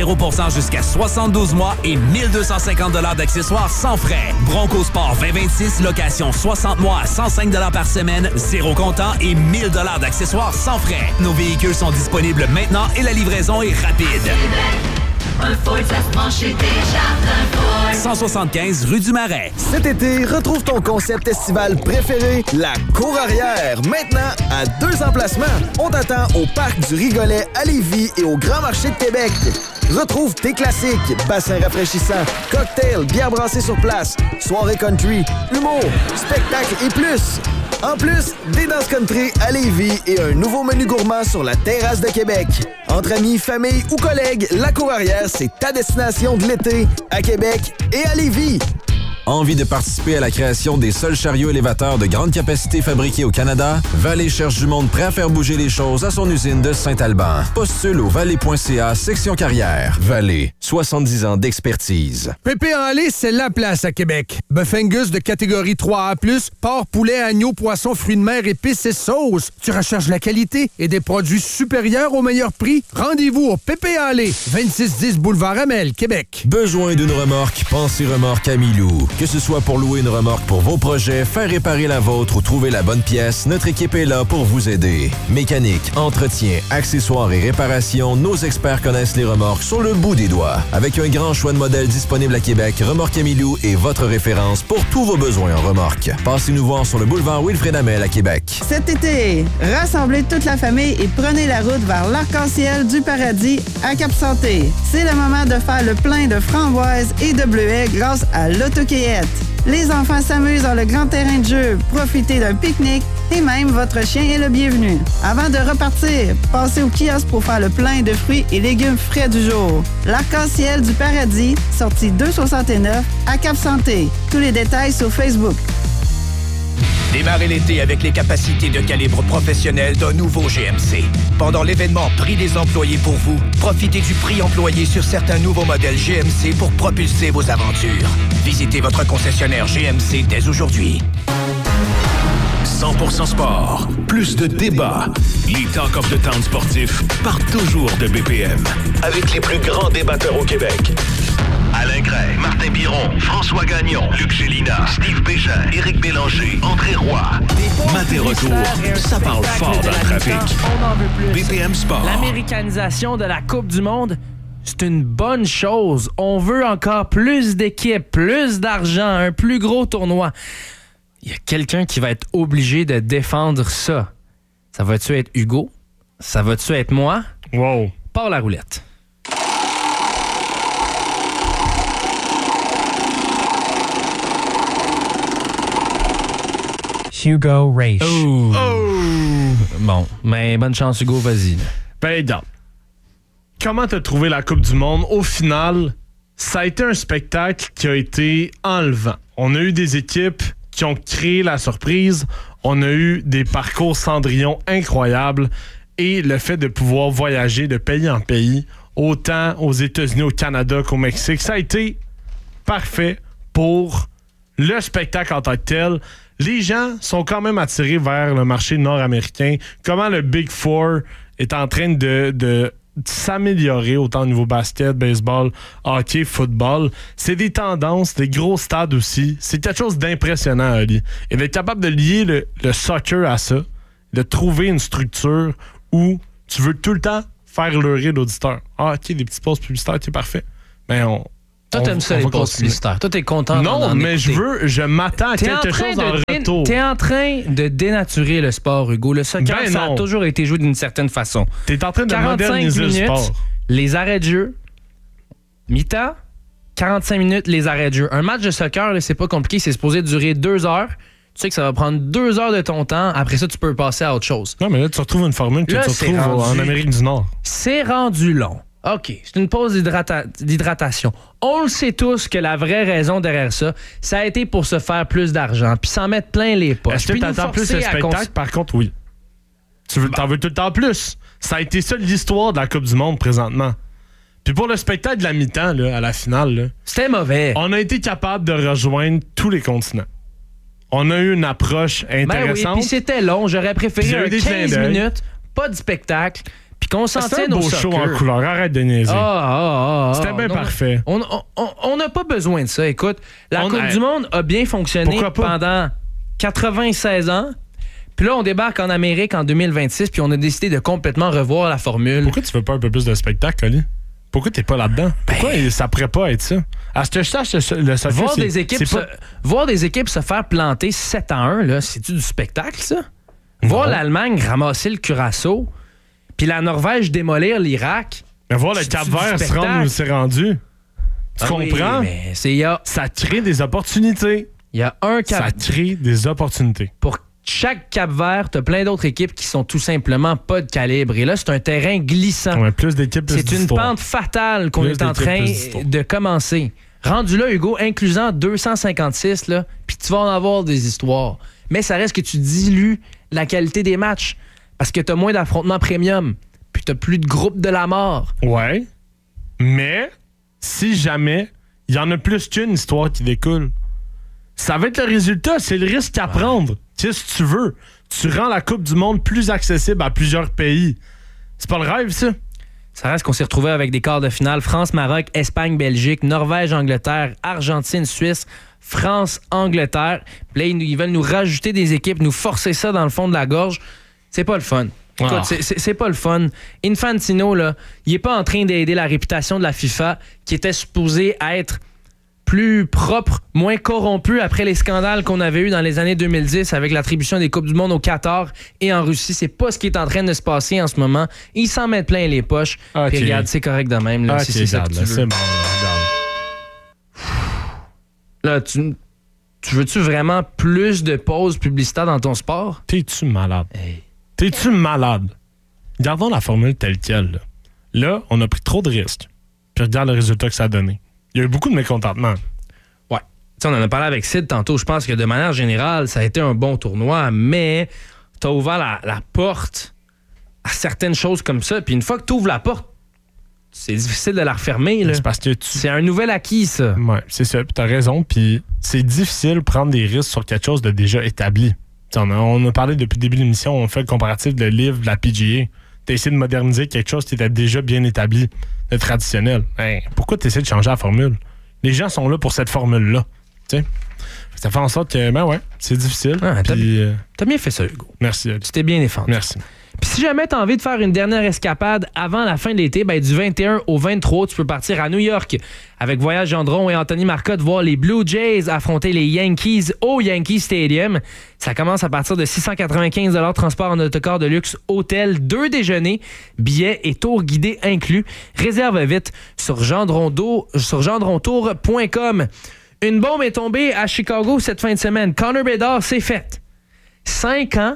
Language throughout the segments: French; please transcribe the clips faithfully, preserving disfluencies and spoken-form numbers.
zéro pour cent jusqu'à soixante-douze mois et mille deux cent cinquante dollars d'accessoires sans frais. Bronco Sport vingt vingt-six, location soixante mois à cent cinq dollars par semaine, zéro comptant et mille dollars d'accessoires sans frais. Nos véhicules sont disponibles maintenant et la livraison est rapide. Un Ford, ça se branche chez Desjardins Ford. cent soixante-quinze rue du Marais. Cet été, retrouve ton concept estival préféré, la Cour Arrière. Maintenant, à deux emplacements. On t'attend au Parc du Rigolet à Lévis et au Grand Marché de Québec. Retrouve tes classiques, bassins rafraîchissants, cocktails, bières brassées sur place, soirée country, humour, spectacles et plus. En plus, des danses country à Lévis et un nouveau menu gourmand sur la terrasse de Québec. Entre amis, famille ou collègues, la Cour Arrière, c'est ta destination de l'été à Québec et à Lévis. Envie de participer à la création des seuls chariots élévateurs de grande capacité fabriqués au Canada? Vallée cherche du monde prêt à faire bouger les choses à son usine de Saint-Alban. Postule au vallée point c a, section carrière. Vallée, soixante-dix ans d'expertise. Pépé en lait, c'est la place à Québec. Bœuf Angus de catégorie trois A plus, porc, poulet, agneau, poisson, fruits de mer, épices et sauces. Tu recherches la qualité et des produits supérieurs au meilleur prix? Rendez-vous au Pépé en lait, vingt-six dix boulevard Amel, Québec. Besoin d'une remorque? Pensez remorque à Milou. Que ce soit pour louer une remorque pour vos projets, faire réparer la vôtre ou trouver la bonne pièce, notre équipe est là pour vous aider. Mécanique, entretien, accessoires et réparation, nos experts connaissent les remorques sur le bout des doigts. Avec un grand choix de modèles disponibles à Québec, Remorque Amilou est votre référence pour tous vos besoins en remorque. Passez nous voir sur le boulevard Wilfrid Hamel à Québec. Cet été, rassemblez toute la famille et prenez la route vers l'Arc-en-Ciel du Paradis à Cap-Santé. C'est le moment de faire le plein de framboises et de bleuets grâce à l'autocueillette. Les enfants s'amusent dans le grand terrain de jeu, profitez d'un pique-nique et même votre chien est le bienvenu. Avant de repartir, passez au kiosque pour faire le plein de fruits et légumes frais du jour. L'Arc-en-Ciel du Paradis, sortie deux cent soixante-neuf à Cap-Santé. Tous les détails sur Facebook. Démarrez l'été avec les capacités de calibre professionnel d'un nouveau G M C. Pendant l'événement Prix des employés pour vous, profitez du prix employé sur certains nouveaux modèles G M C pour propulser vos aventures. Visitez votre concessionnaire G M C dès aujourd'hui. cent pour cent sport, plus de débats. Les Talk of the Town sportifs partent toujours de B P M. Avec les plus grands débatteurs au Québec. Alain Gray, Martin Biron, François Gagnon, Luc Gélina, Steve Bégin, Éric Bélanger, André Roy. Maté retour, ça parle fort dans le trafic. On en veut plus. B P M Sport. L'américanisation de la Coupe du Monde, c'est une bonne chose. On veut encore plus d'équipes, plus d'argent, un plus gros tournoi. Il y a quelqu'un qui va être obligé de défendre ça. Ça va-tu être Hugo? Ça va-tu être moi? Wow. Pars la roulette. Hugo Raich. Oh. oh! Bon, mais bonne chance, Hugo, vas-y. Ben, donc, comment t'as trouvé la Coupe du Monde? Au final, ça a été un spectacle qui a été enlevant. On a eu des équipes qui ont créé la surprise. On a eu des parcours Cendrillon incroyables. Et le fait de pouvoir voyager de pays en pays, autant aux États-Unis, au Canada qu'au Mexique, ça a été parfait pour le spectacle en tant que tel. Les gens sont quand même attirés vers le marché nord-américain. Comment le Big Four est en train de, de s'améliorer, autant au niveau basket, baseball, hockey, football. C'est des tendances, des gros stades aussi. C'est quelque chose d'impressionnant, Ali. Et d'être capable de lier le, le soccer à ça, de trouver une structure où tu veux tout le temps faire leurrer l'auditeur. Ah, OK, des petites pauses publicitaires, c'est parfait. Mais on... Toi, t'aimes ça, les pauses publicitaires. Toi, t'es content non, d'en mais écouter. je veux, je m'attends à t'es quelque chose en dé- retour. T'es en train de dénaturer le sport, Hugo. Le soccer, ben ça a toujours été joué d'une certaine façon. T'es en train de moderniser minutes, le sport. Les arrêts de jeu, mi-temps, quarante-cinq minutes, les arrêts de jeu. Un match de soccer, là, c'est pas compliqué. C'est supposé durer deux heures. Tu sais que ça va prendre deux heures de ton temps. Après ça, tu peux passer à autre chose. Non, mais là, tu retrouves une formule que là, tu retrouves rendu, en Amérique du Nord. C'est rendu long. OK, c'est une pause d'hydrata- d'hydratation. On le sait tous que la vraie raison derrière ça, ça a été pour se faire plus d'argent, puis s'en mettre plein les poches. Est-ce que puis t'attends plus le spectacle? Cons- Par contre, oui. Tu veux, t'en veux tout le temps plus. Ça a été ça l'histoire de la Coupe du Monde présentement. Puis pour le spectacle de la mi-temps, là, à la finale, là, c'était mauvais. On a été capable de rejoindre tous les continents. On a eu une approche intéressante. Ben oui, puis c'était long. J'aurais préféré un quinze minutes, pas de spectacle. Puis qu'on s'en tienne au soccer. C'est un beau show en couleur. Arrête de niaiser. Ah, ah, bien non, parfait. On n'a pas besoin de ça. Écoute, la On Coupe a... du Monde a bien fonctionné pendant quatre-vingt-seize ans. Puis là, on débarque en Amérique en deux mille vingt-six, puis on a décidé de complètement revoir la formule. Pourquoi tu veux pas un peu plus de spectacle, Oli? Pourquoi t'es pas là-dedans? Pourquoi ben... ça pourrait pas être ça? À ce que je sache, le soccer, voir c'est, des équipes c'est pas... se... Voir des équipes se faire planter sept à un, là, c'est-tu du spectacle, ça? Non. Voir l'Allemagne ramasser le Curaçao, puis la Norvège démolir l'Irak. Mais voir le Cap-Vert se rendre où c'est rendu. Tu ah comprends? Oui, mais c'est, y a... Ça crée des opportunités. Il y a un Cap... Ça crée des opportunités. Pour chaque Cap-Vert, t'as plein d'autres équipes qui sont tout simplement pas de calibre. Et là, c'est un terrain glissant. Ouais, plus d'équipes, plus C'est d'histoire. une pente fatale qu'on plus est en train de commencer. Rendu là, Hugo, inclusant deux cent cinquante-six, là, puis tu vas en avoir des histoires. Mais ça reste que tu dilues la qualité des matchs parce que t'as moins d'affrontements premium, puis t'as plus de groupes de la mort. Ouais, mais si jamais il y en a plus qu'une histoire qui découle, ça va être le résultat, c'est le risque à prendre. Tu sais, si tu veux, tu rends la Coupe du Monde plus accessible à plusieurs pays. C'est pas le rêve, ça? Ça reste qu'on s'est retrouvé avec des quarts de finale. France, Maroc, Espagne, Belgique, Norvège, Angleterre, Argentine, Suisse, France, Angleterre. Puis là, ils veulent nous rajouter des équipes, nous forcer ça dans le fond de la gorge. C'est pas le fun. Écoute, ah. c'est, c'est, c'est pas le fun. Infantino, là, il est pas en train d'aider la réputation de la FIFA qui était supposée être plus propre, moins corrompu après les scandales qu'on avait eus dans les années deux mille dix avec l'attribution des Coupes du Monde au Qatar et en Russie. C'est pas ce qui est en train de se passer en ce moment. Ils s'en mettent plein les poches. Okay. Puis regarde, c'est correct de même. Là, okay, si c'est ça que tu veux. C'est bon, regarde. Là, tu, tu veux-tu vraiment plus de pauses publicitaires dans ton sport? T'es-tu malade? Hey. T'es-tu malade? Gardons la formule telle quelle. Là, là on a pris trop de risques. Puis regarde le résultat que ça a donné. Il y a eu beaucoup de mécontentement. Ouais. T'sais, on en a parlé avec Sid tantôt. Je pense que de manière générale, ça a été un bon tournoi, mais t'as ouvert la, la porte à certaines choses comme ça. Puis une fois que t'ouvres la porte, c'est difficile de la refermer. Là. C'est parce que tu... C'est un nouvel acquis, ça. Ouais, c'est ça. Puis t'as raison. Puis c'est difficile de prendre des risques sur quelque chose de déjà établi. On a, on a parlé depuis le début de l'émission, on fait le comparatif de livre de la P G A. T'as essayé de moderniser quelque chose qui était déjà bien établi, de traditionnel. Hey, pourquoi t'essaies de changer la formule? Les gens sont là pour cette formule-là. T'sais? Ça fait en sorte que, ben ouais, c'est difficile. Ah, t'as, puis, euh... t'as bien fait ça, Hugo. Merci. Tu t'es bien défendu. Merci. Puis si jamais tu as envie de faire une dernière escapade avant la fin de l'été, ben du vingt et un au vingt-trois, tu peux partir à New York avec Voyage Gendron et Anthony Marcotte voir les Blue Jays affronter les Yankees au Yankee Stadium. Ça commence à partir de six cent quatre-vingt-quinze dollars transport en autocar de luxe, hôtel, deux déjeuners, billets et tours guidés inclus. Réserve vite sur gendrontour point com. Une bombe est tombée à Chicago cette fin de semaine. Connor Bedard, c'est fait. Cinq ans,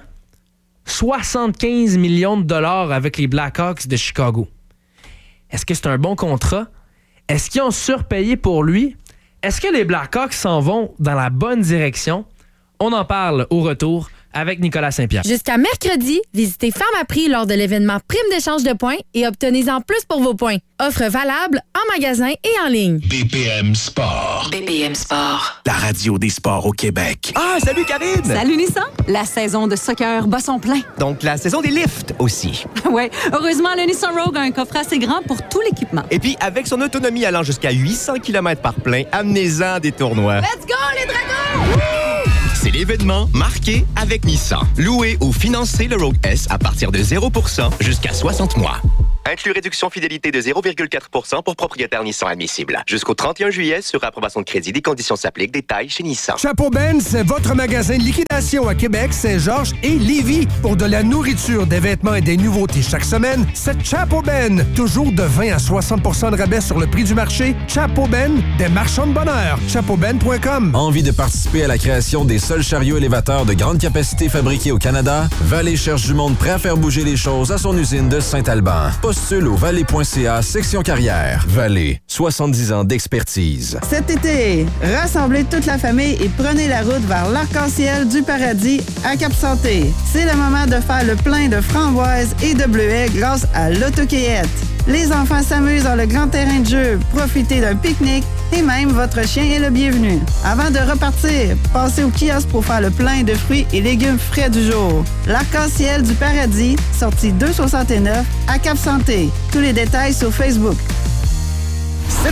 soixante-quinze millions de dollars avec les Blackhawks de Chicago. Est-ce que c'est un bon contrat? Est-ce qu'ils ont surpayé pour lui? Est-ce que les Blackhawks s'en vont dans la bonne direction? On en parle au retour avec Nicolas Saint-Pierre. Jusqu'à mercredi, visitez Farm à prix lors de l'événement Prime d'échange de points et obtenez-en plus pour vos points. Offre valable en magasin et en ligne. B P M Sport. B P M Sport. La radio des sports au Québec. Ah, salut Karine! Salut Nissan! La saison de soccer bat son plein. Donc la saison des lifts aussi. Ouais, heureusement, le Nissan Rogue a un coffre assez grand pour tout l'équipement. Et puis, avec son autonomie allant jusqu'à huit cents kilomètres par plein, amenez-en des tournois. Let's go, les dragons! C'est l'événement marqué avec Nissan. Louez ou financez le Rogue S à partir de zéro pour cent jusqu'à soixante mois. Inclus réduction fidélité de zéro virgule quatre pour cent pour propriétaire Nissan admissible. Jusqu'au trente et un juillet, sur approbation de crédit, des conditions s'appliquent. Détails chez Nissan. Chapeau Ben, c'est votre magasin de liquidation à Québec, Saint-Georges et Lévis. Pour de la nourriture, des vêtements et des nouveautés chaque semaine, c'est Chapeau Ben. Toujours de vingt à soixante pour cent de rabais sur le prix du marché. Chapeau Ben, des marchands de bonheur. chapeau ben point com. Envie de participer à la création des seuls chariots élévateurs de grande capacité fabriqués au Canada? Vallée cherche du monde prêt à faire bouger les choses à son usine de Saint-Alban. Postule au vallée point c a section carrière. Vallée, soixante-dix ans d'expertise. Cet été, rassemblez toute la famille et prenez la route vers l'arc-en-ciel du paradis à Cap-Santé. C'est le moment de faire le plein de framboises et de bleuets grâce à l'autocueillette. Les enfants s'amusent dans le grand terrain de jeu, profitez d'un pique-nique et même votre chien est le bienvenu. Avant de repartir, passez au kiosque pour faire le plein de fruits et légumes frais du jour. L'arc-en-ciel du paradis, sortie deux cent soixante-neuf à Cap-Santé. Tous les détails sur Facebook. Cet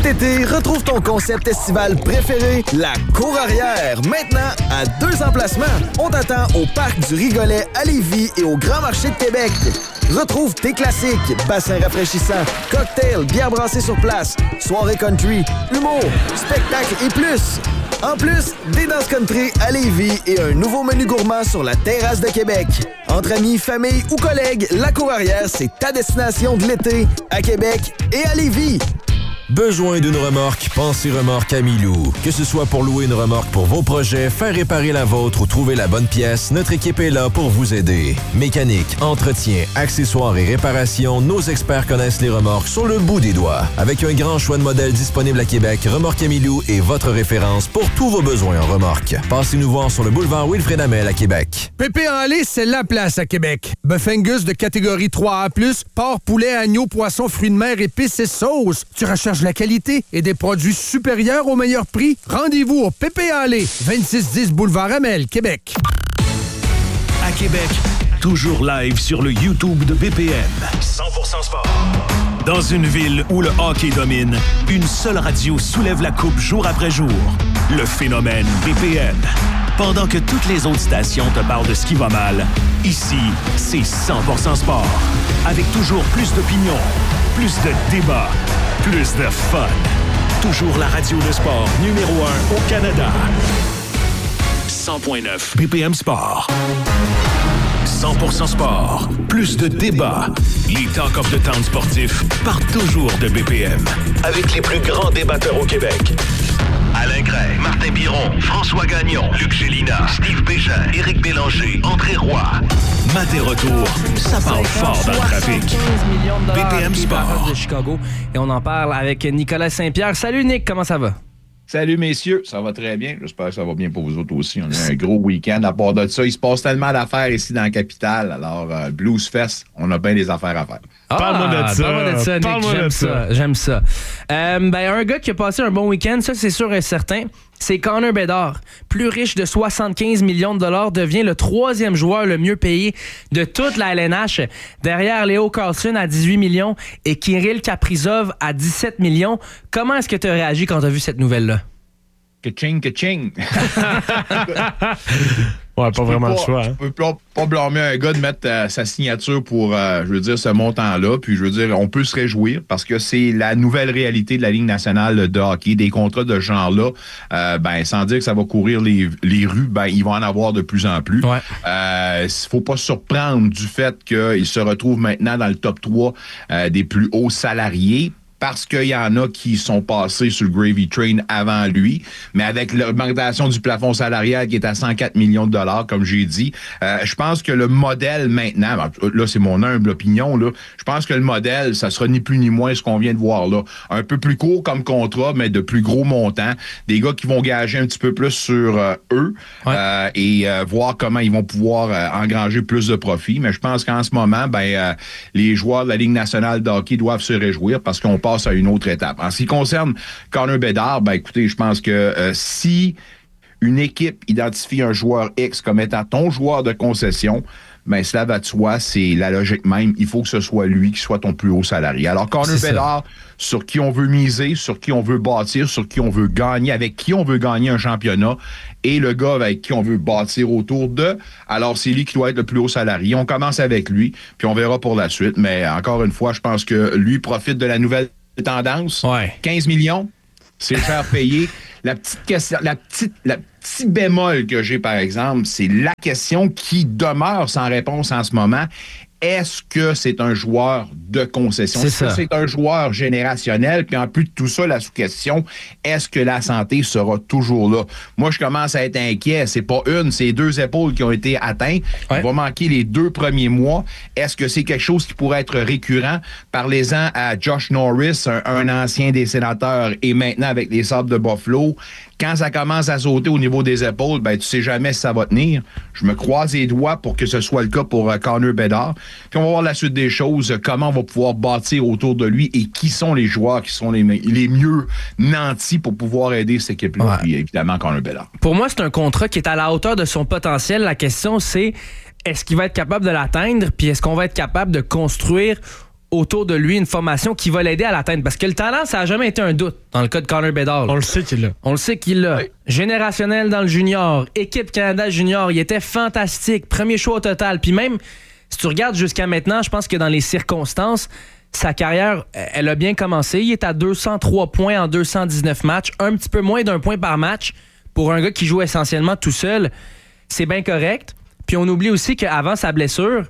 Cet été, retrouve ton concept estival préféré, la Cour Arrière. Maintenant, à deux emplacements. On t'attend au Parc du Rigolet à Lévis et au Grand Marché de Québec. Retrouve tes classiques, bassins rafraîchissants, cocktails, bières brassées sur place, soirée country, humour, spectacles et plus. En plus, des danses country à Lévis et un nouveau menu gourmand sur la terrasse de Québec. Entre amis, famille ou collègues, la Cour Arrière, c'est ta destination de l'été à Québec et à Lévis. Besoin d'une remorque? Pensez Remorque Amilou. Que ce soit pour louer une remorque pour vos projets, faire réparer la vôtre ou trouver la bonne pièce, notre équipe est là pour vous aider. Mécanique, entretien, accessoires et réparation, nos experts connaissent les remorques sur le bout des doigts. Avec un grand choix de modèles disponibles à Québec, Remorque Amilou est votre référence pour tous vos besoins en remorque. Passez-nous voir sur le boulevard Wilfrid Hamel à Québec. Pépé en lait, c'est la place à Québec. Bœuf Angus de catégorie trois A plus, porc, poulet, agneau, poisson, fruits de mer, épices et sauces. Tu recherches la qualité et des produits supérieurs au meilleur prix? Rendez-vous au Pépé en lait, vingt-six dix boulevard Hamel, Québec. À Québec, toujours live sur le YouTube de B P M. cent pour cent sport. Dans une ville où le hockey domine, une seule radio soulève la coupe jour après jour. Le phénomène B P M. Pendant que toutes les autres stations te parlent de ce qui va mal, ici, c'est cent pour cent sport. Avec toujours plus d'opinions, plus de débats, plus de fun. Toujours la radio de sport numéro un au Canada. cent point neuf B P M Sport. cent pour cent sport. Plus de débats. Les Talk of the Town sportifs partent toujours de B P M. Avec les plus grands débatteurs au Québec. Alain Gray, Martin Biron, François Gagnon, Luc Gélina, Steve Bégin, Éric Bélanger, André Roy. Maté retour, ça parle fort dans le trafic. B P M Sport de Chicago. Et on en parle avec Nicolas Saint-Pierre. Salut Nick, comment ça va? Salut messieurs, ça va très bien. J'espère que ça va bien pour vous autres aussi. On a un gros week-end. À part de ça, il se passe tellement d'affaires ici dans la capitale. Alors, euh, Blues Fest, on a bien des affaires à faire. Ah, parle-moi de ça. Parle-moi de ça, Nick. Parle-moi j'aime de ça. ça. J'aime ça. Euh, ben, un gars qui a passé un bon week-end, ça c'est sûr et certain, c'est Connor Bedard. Plus riche de soixante-quinze millions de dollars, devient le troisième joueur le mieux payé de toute la L N H. Derrière Leo Carlson à dix-huit millions et Kirill Kaprizov à dix-sept millions. Comment est-ce que tu as réagi quand tu as vu cette nouvelle-là? Que-ching, que-ching. Ouais, pas vraiment pas, le choix. Hein? Tu peux pas, pas blâmer un gars de mettre euh, sa signature pour, euh, je veux dire, ce montant-là. Puis, je veux dire, on peut se réjouir parce que c'est la nouvelle réalité de la Ligue nationale de hockey. Des contrats de ce genre-là, euh, ben, sans dire que ça va courir les, les rues, ben, ils vont en avoir de plus en plus. Il ouais. euh, faut pas se surprendre du fait qu'ils se retrouvent maintenant dans le top trois euh, des plus hauts salariés. Parce qu'il y en a qui sont passés sur le Gravy Train avant lui, mais avec l'augmentation du plafond salarial qui est à cent quatre millions de dollars, comme j'ai dit, euh, je pense que le modèle maintenant, là c'est mon humble opinion, là, je pense que le modèle, ça sera ni plus ni moins ce qu'on vient de voir là. Un peu plus court comme contrat, mais de plus gros montants. Des gars qui vont gager un petit peu plus sur euh, eux ouais. euh, et euh, voir comment ils vont pouvoir euh, engranger plus de profit. Mais je pense qu'en ce moment, ben euh, les joueurs de la Ligue nationale de hockey doivent se réjouir parce qu'on passe à une autre étape. En ce qui concerne Connor Bedard, ben écoutez, je pense que euh, si une équipe identifie un joueur X comme étant ton joueur de concession, ben cela va de soi, c'est la logique même. Il faut que ce soit lui qui soit ton plus haut salarié. Alors, Connor Bedard, sur qui on veut miser, sur qui on veut bâtir, sur qui on veut gagner, avec qui on veut gagner un championnat, et le gars avec qui on veut bâtir autour d'eux, alors c'est lui qui doit être le plus haut salarié. On commence avec lui, puis on verra pour la suite. Mais encore une fois, je pense que lui profite de la nouvelle tendance. Ouais. quinze millions, c'est cher payé. La petite question, la petite, la petit bémol que j'ai, par exemple, c'est la question qui demeure sans réponse en ce moment. Est-ce que c'est un joueur de concession? C'est est-ce ça. que c'est un joueur générationnel? Puis en plus de tout ça, la sous-question, est-ce que la santé sera toujours là? Moi, je commence à être inquiet. C'est pas une, c'est deux épaules qui ont été atteintes. Ouais. Il va manquer les deux premiers mois. Est-ce que c'est quelque chose qui pourrait être récurrent? Parlez-en à Josh Norris, un, un ancien des Sénateurs et maintenant avec les Sabres de Buffalo. Quand ça commence à sauter au niveau des épaules, ben tu sais jamais si ça va tenir. Je me croise les doigts pour que ce soit le cas pour uh, Connor Bedard. Puis on va voir la suite des choses, comment on va pouvoir bâtir autour de lui et qui sont les joueurs qui sont les, les mieux nantis pour pouvoir aider cette équipe-là. Ouais. Puis évidemment, Connor Bedard. Pour moi, c'est un contrat qui est à la hauteur de son potentiel. La question, c'est est-ce qu'il va être capable de l'atteindre? Puis est-ce qu'on va être capable de construire autour de lui une formation qui va l'aider à l'atteindre. Parce que le talent, ça n'a jamais été un doute dans le cas de Connor Bedard. On le sait qu'il l'a. On le sait qu'il l'a. Oui. Générationnel dans le junior, équipe Canada junior, il était fantastique. Premier choix au total. Puis même, si tu regardes jusqu'à maintenant, je pense que dans les circonstances, sa carrière, elle a bien commencé. Il est à deux cent trois points en deux cent dix-neuf matchs, un petit peu moins d'un point par match pour un gars qui joue essentiellement tout seul. C'est bien correct. Puis on oublie aussi qu'avant sa blessure,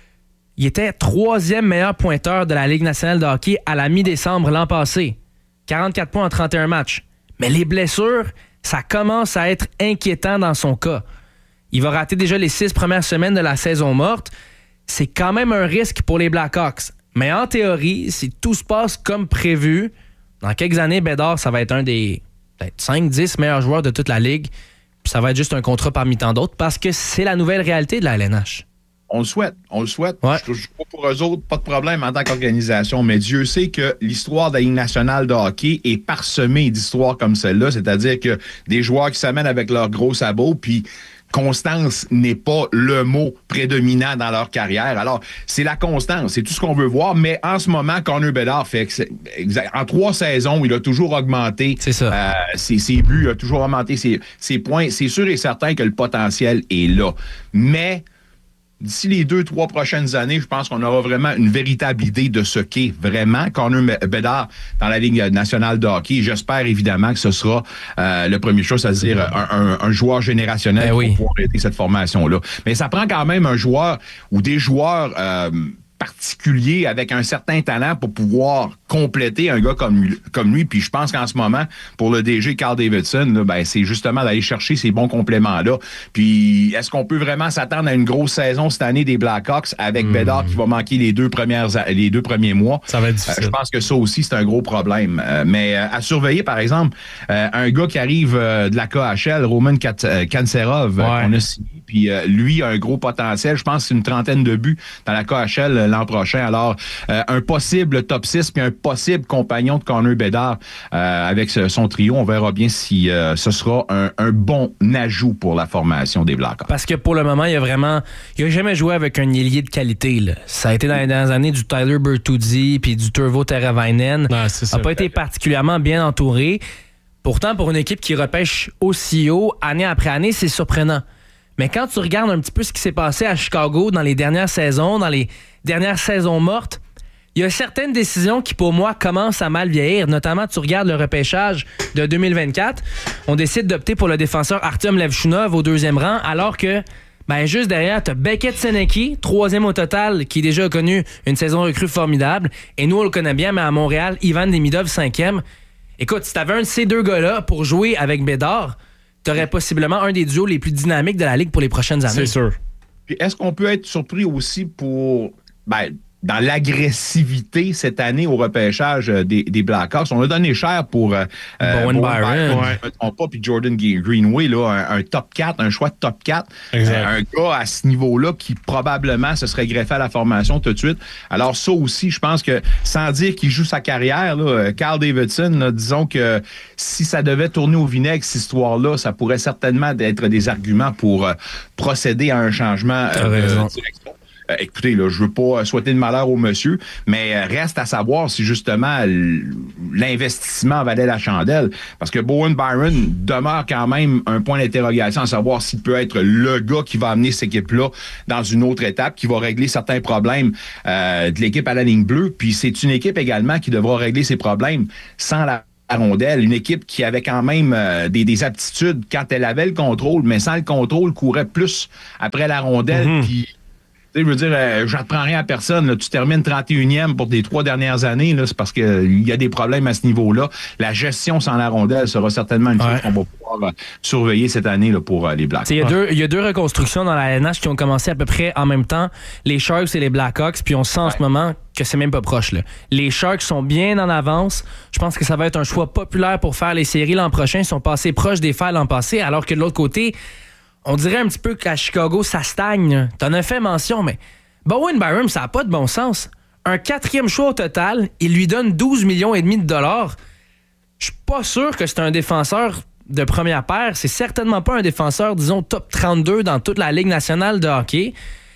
il était troisième meilleur pointeur de la Ligue nationale de hockey à la mi-décembre l'an passé. quarante-quatre points en trente et un matchs. Mais les blessures, ça commence à être inquiétant dans son cas. Il va rater déjà les six premières semaines de la saison morte. C'est quand même un risque pour les Blackhawks. Mais en théorie, si tout se passe comme prévu, dans quelques années, Bédard, ça va être un des peut-être cinq dix meilleurs joueurs de toute la Ligue. Puis ça va être juste un contrat parmi tant d'autres parce que c'est la nouvelle réalité de la L N H. On le souhaite, on le souhaite. Ouais. Je, je, pour eux autres, pas de problème en tant qu'organisation, mais Dieu sait que l'histoire de la Ligue nationale de hockey est parsemée d'histoires comme celle-là, c'est-à-dire que des joueurs qui s'amènent avec leurs gros sabots, puis constance n'est pas le mot prédominant dans leur carrière. Alors, c'est la constance, c'est tout ce qu'on veut voir, mais en ce moment, Connor Bedard fait exact, en trois saisons, il a toujours augmenté c'est ça. Euh, ses, ses buts, il a toujours augmenté ses, ses points. C'est sûr et certain que le potentiel est là. Mais d'ici les deux, trois prochaines années, je pense qu'on aura vraiment une véritable idée de ce qu'est vraiment Connor Bedard dans la Ligue nationale de hockey. J'espère évidemment que ce sera euh, le premier chose, c'est-à-dire un, un, un joueur générationnel ben oui. pour pouvoir aider cette formation-là. Mais ça prend quand même un joueur ou des joueurs euh, particulier avec un certain talent pour pouvoir compléter un gars comme lui. Comme lui. Puis je pense qu'en ce moment, pour le D G Carl Davidson, là, ben, c'est justement d'aller chercher ces bons compléments-là. Puis est-ce qu'on peut vraiment s'attendre à une grosse saison cette année des Blackhawks avec mmh. Bedard qui va manquer les deux, premières, les deux premiers mois? Ça va être difficile. Euh, je pense que ça aussi, c'est un gros problème. Euh, mais euh, à surveiller, par exemple, euh, un gars qui arrive euh, de la K H L, Roman Kanserov, ouais. euh, qu'on a signé, puis euh, lui a un gros potentiel. Je pense que c'est une trentaine de buts dans la K H L euh, l'an prochain. Alors, euh, un possible top six puis un possible compagnon de Connor Bedard euh, avec ce, son trio. On verra bien si euh, ce sera un, un bon ajout pour la formation des Blackhawks. Parce que pour le moment, il a vraiment... Il n'a jamais joué avec un ailier de qualité. Là. Ça a été dans les dernières années du Tyler Bertuzzi puis du Turvo Teravainen. Ah, c'est ça. n'a pas été particulièrement bien entouré. Pourtant, pour une équipe qui repêche aussi haut, année après année, c'est surprenant. Mais quand tu regardes un petit peu ce qui s'est passé à Chicago dans les dernières saisons, dans les dernières saisons mortes, il y a certaines décisions qui, pour moi, commencent à mal vieillir. Notamment, tu regardes le repêchage de deux mille vingt-quatre. On décide d'opter pour le défenseur Artyom Levchunov au deuxième rang, alors que, ben, juste derrière, tu as Beckett Senecki, troisième au total, qui déjà a connu une saison recrue formidable. Et nous, on le connaît bien, mais à Montréal, Ivan Demidov, cinquième. Écoute, si tu avais un de ces deux gars-là pour jouer avec Bédard, tu aurais possiblement un des duos les plus dynamiques de la Ligue pour les prochaines années. C'est sûr. Puis est-ce qu'on peut être surpris aussi pour... Ben, dans l'agressivité cette année au repêchage des, des Blackhawks. On a donné cher pour euh, Bowen Byron, ouais. je me trompe pas, puis Jordan Greenway, là, un, un top quatre, un choix de top quatre. Euh, un gars à ce niveau-là qui probablement se serait greffé à la formation tout de suite. Alors ça aussi, je pense que, sans dire qu'il joue sa carrière, là, Carl Davidson, là, disons que si ça devait tourner au vinaigre, cette histoire-là, ça pourrait certainement être des arguments pour euh, procéder à un changement euh, de direction. Euh, écoutez, là, je veux pas souhaiter de malheur au monsieur, mais euh, reste à savoir si justement l'investissement valait la chandelle. Parce que Bowen Byron demeure quand même un point d'interrogation à savoir s'il peut être le gars qui va amener cette équipe-là dans une autre étape, qui va régler certains problèmes euh, de l'équipe à la ligne bleue. Puis c'est une équipe également qui devra régler ses problèmes sans la la rondelle, une équipe qui avait quand même euh, des, des aptitudes quand elle avait le contrôle, mais sans le contrôle, courait plus après la rondelle. Mm-hmm. Puis je veux dire, euh, je n'apprends rien à personne. Là. Tu termines trente et unième pour tes trois dernières années. Là, c'est parce qu'il euh, y a des problèmes à ce niveau-là. La gestion sans la rondelle sera certainement une ouais. chose qu'on va pouvoir euh, surveiller cette année là, pour euh, les Blackhawks. Il y, a deux, y a deux reconstructions dans la L N H qui ont commencé à peu près en même temps. Les Sharks et les Blackhawks. Puis on sent ouais. en ce moment que c'est même pas proche. Là. Les Sharks sont bien en avance. Je pense que ça va être un choix populaire pour faire les séries l'an prochain. Ils sont passés proches des fers l'an passé. Alors que de l'autre côté, on dirait un petit peu qu'à Chicago, ça stagne. T'en as fait mention, mais Bowen Byron, ça n'a pas de bon sens. Un quatrième choix au total, il lui donne douze millions et demi de dollars. Je suis pas sûr que c'est un défenseur de première paire. C'est certainement pas un défenseur, disons, top trente-deux dans toute la Ligue nationale de hockey.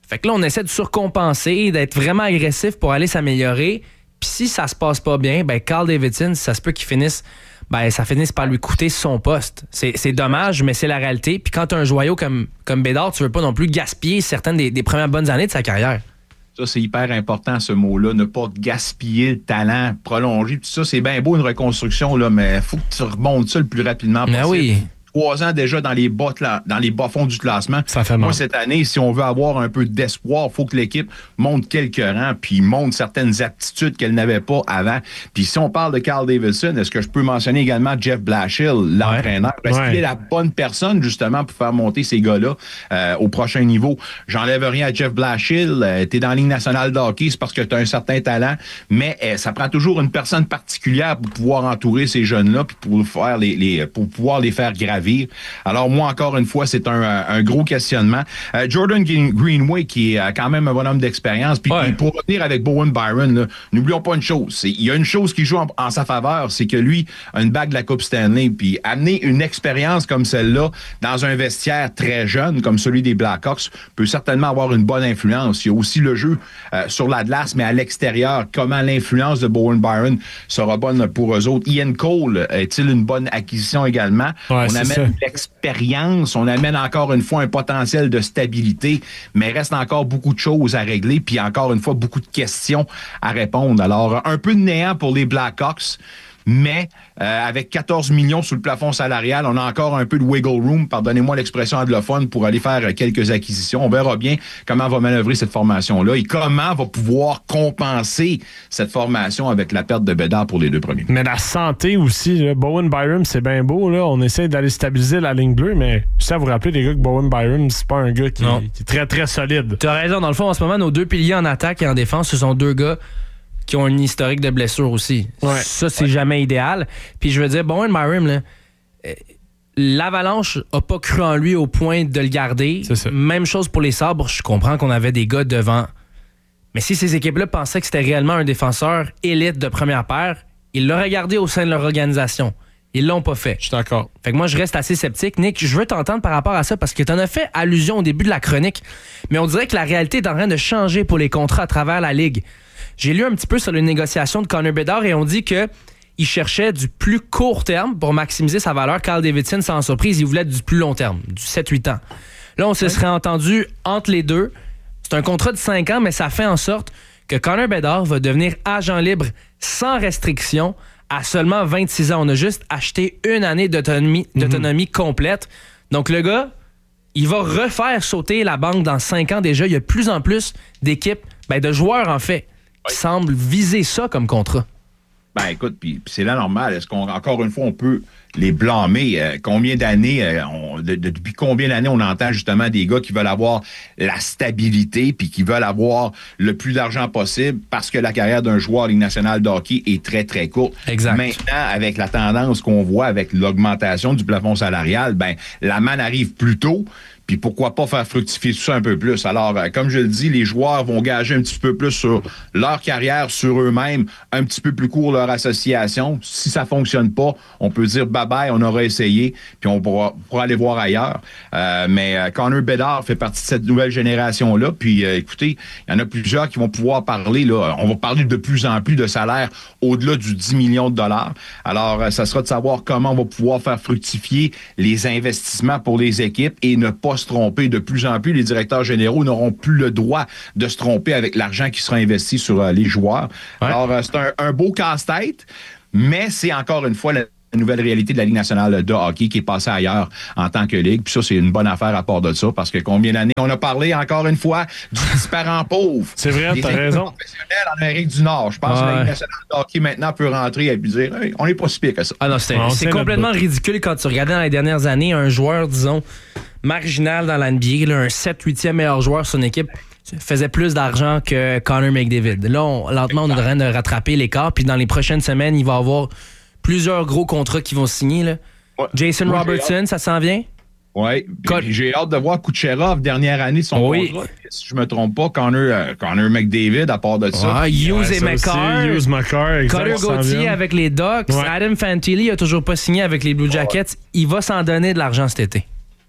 Fait que là, on essaie de surcompenser, d'être vraiment agressif pour aller s'améliorer. Puis si ça se passe pas bien, ben Carl Davidson, ça se peut qu'il finisse, ben ça finisse par lui coûter son poste. C'est, c'est dommage, mais c'est la réalité. Puis quand tu as un joyau comme, comme Bédard, tu veux pas non plus gaspiller certaines des, des premières bonnes années de sa carrière. Ça, c'est hyper important, ce mot-là. Ne pas gaspiller le talent, prolonger. Tout ça, c'est bien beau, une reconstruction, là, mais il faut que tu remontes ça le plus rapidement possible. Ben oui. Trois ans déjà dans les bas dans les bas fonds du classement. Ça fait mal. Moi, cette année, si on veut avoir un peu d'espoir, il faut que l'équipe monte quelques rangs puis monte certaines aptitudes qu'elle n'avait pas avant. Puis si on parle de Carl Davidson, est-ce que je peux mentionner également Jeff Blashill, l'entraîneur? Ouais. Est-ce ouais. qu'il est la bonne personne, justement, pour faire monter ces gars-là euh, au prochain niveau? J'enlève rien à Jeff Blashill. Euh, tu es dans la Ligue nationale de hockey, c'est parce que tu as un certain talent, mais euh, ça prend toujours une personne particulière pour pouvoir entourer ces jeunes-là puis pour, faire les, les, pour pouvoir les faire gravir. Alors moi, encore une fois, c'est un, un gros questionnement. Euh, Jordan Greenway, qui est quand même un bonhomme d'expérience, puis ouais. pour revenir avec Bowen Byron, là, n'oublions pas une chose. C'est, il y a une chose qui joue en, en sa faveur, c'est que lui a une bague de la Coupe Stanley, puis amener une expérience comme celle-là dans un vestiaire très jeune, comme celui des Blackhawks, peut certainement avoir une bonne influence. Il y a aussi le jeu euh, sur la glace, mais à l'extérieur, comment l'influence de Bowen Byron sera bonne pour eux autres. Ian Cole, est-il une bonne acquisition également? Ouais, On amène de l'expérience, on amène encore une fois un potentiel de stabilité, mais reste encore beaucoup de choses à régler, puis encore une fois, beaucoup de questions à répondre. Alors, un peu de néant pour les Blackhawks, mais euh, avec quatorze millions sous le plafond salarial, on a encore un peu de wiggle room, pardonnez-moi l'expression anglophone, pour aller faire quelques acquisitions. On verra bien comment va manœuvrer cette formation-là et comment va pouvoir compenser cette formation avec la perte de Bédard pour les deux premiers. Mais la santé aussi, là, Bowen Byron, c'est bien beau. Là. On essaie d'aller stabiliser la ligne bleue, mais je sais à vous rappeler, les gars, que Bowen Byron, c'est pas un gars qui, qui est très, très solide. Tu as raison. Dans le fond, en ce moment, nos deux piliers en attaque et en défense, ce sont deux gars qui ont un historique de blessure aussi. Ouais. Ça, c'est ouais. jamais idéal. Puis je veux dire, Bowen Byron, là, euh, l'Avalanche a pas cru en lui au point de le garder. Même chose pour les Sabres. Je comprends qu'on avait des gars devant. Mais si ces équipes-là pensaient que c'était réellement un défenseur élite de première paire, ils l'auraient gardé au sein de leur organisation. Ils l'ont pas fait. Je suis d'accord. Fait que moi, je reste assez sceptique. Nick, je veux t'entendre par rapport à ça parce que tu en as fait allusion au début de la chronique. Mais on dirait que la réalité est en train de changer pour les contrats à travers la Ligue. J'ai lu un petit peu sur les négociations de Connor Bedard et on dit qu'il cherchait du plus court terme pour maximiser sa valeur. Carl Davidson, sans surprise, il voulait du plus long terme, du sept huit ans. Là, on se ouais. serait entendu entre les deux. C'est un contrat de cinq ans, mais ça fait en sorte que Connor Bedard va devenir agent libre sans restriction à seulement vingt-six ans. On a juste acheté une année d'autonomie, d'autonomie mm-hmm. complète. Donc, le gars, il va refaire sauter la banque dans cinq ans déjà. Il y a de plus en plus d'équipes, ben de joueurs en fait, qui semblent viser ça comme contrat. Ben écoute, puis c'est là normal. Est-ce qu'on, encore une fois, on peut les blâmer? Euh, combien d'années, euh, on, de, de, depuis combien d'années on entend justement des gars qui veulent avoir la stabilité puis qui veulent avoir le plus d'argent possible parce que la carrière d'un joueur Ligue nationale de hockey est très, très courte. Exact. Maintenant, avec la tendance qu'on voit avec l'augmentation du plafond salarial, ben la manne arrive plus tôt. Puis pourquoi pas faire fructifier tout ça un peu plus? Alors, euh, comme je le dis, les joueurs vont gager un petit peu plus sur leur carrière, sur eux-mêmes, un petit peu plus court leur association. Si ça fonctionne pas, on peut dire bye-bye, on aura essayé, puis on pourra, pourra aller voir ailleurs. Euh, mais euh, Connor Bedard fait partie de cette nouvelle génération-là. Puis euh, écoutez, il y en a plusieurs qui vont pouvoir parler. Là, on va parler de plus en plus de salaires au-delà du dix millions de dollars. Alors, euh, ça sera de savoir comment on va pouvoir faire fructifier les investissements pour les équipes et ne pas se tromper. De plus en plus, les directeurs généraux n'auront plus le droit de se tromper avec l'argent qui sera investi sur euh, les joueurs. Ouais. Alors, euh, c'est un, un beau casse-tête, mais c'est encore une fois la nouvelle réalité de la Ligue nationale de hockey qui est passée ailleurs en tant que ligue. Puis ça, c'est une bonne affaire à part de ça, parce que combien d'années on a parlé, encore une fois, du disparent pauvre. C'est vrai, t'as raison. Professionnels en Amérique du Nord. Je pense ouais. que la Ligue nationale de hockey maintenant peut rentrer et puis dire hey, on n'est pas si pire que ça. Ah non, c'est, non, c'est, c'est complètement ridicule quand tu regardais dans les dernières années un joueur, disons, marginal dans l'N B A, là, un sept huitième meilleur joueur sur son équipe, faisait plus d'argent que Connor McDavid. Là, on, lentement, on est en train de rattraper l'écart. Puis dans les prochaines semaines, il va y avoir plusieurs gros contrats qui vont signer. Là. Ouais. Jason Moi, Robertson, ça s'en vient? Oui. J'ai hâte de voir Kucherov, dernière année de son oui. contrat. Si je ne me trompe pas, Connor, euh, Connor McDavid, à part de ça. Ah, Hughes et McCarr. Hughes, McCarr, Cutter Gauthier avec les Ducks. Ouais. Adam Fantilli n'a toujours pas signé avec les Blue Jackets. Ouais. Il va s'en donner de l'argent cet été.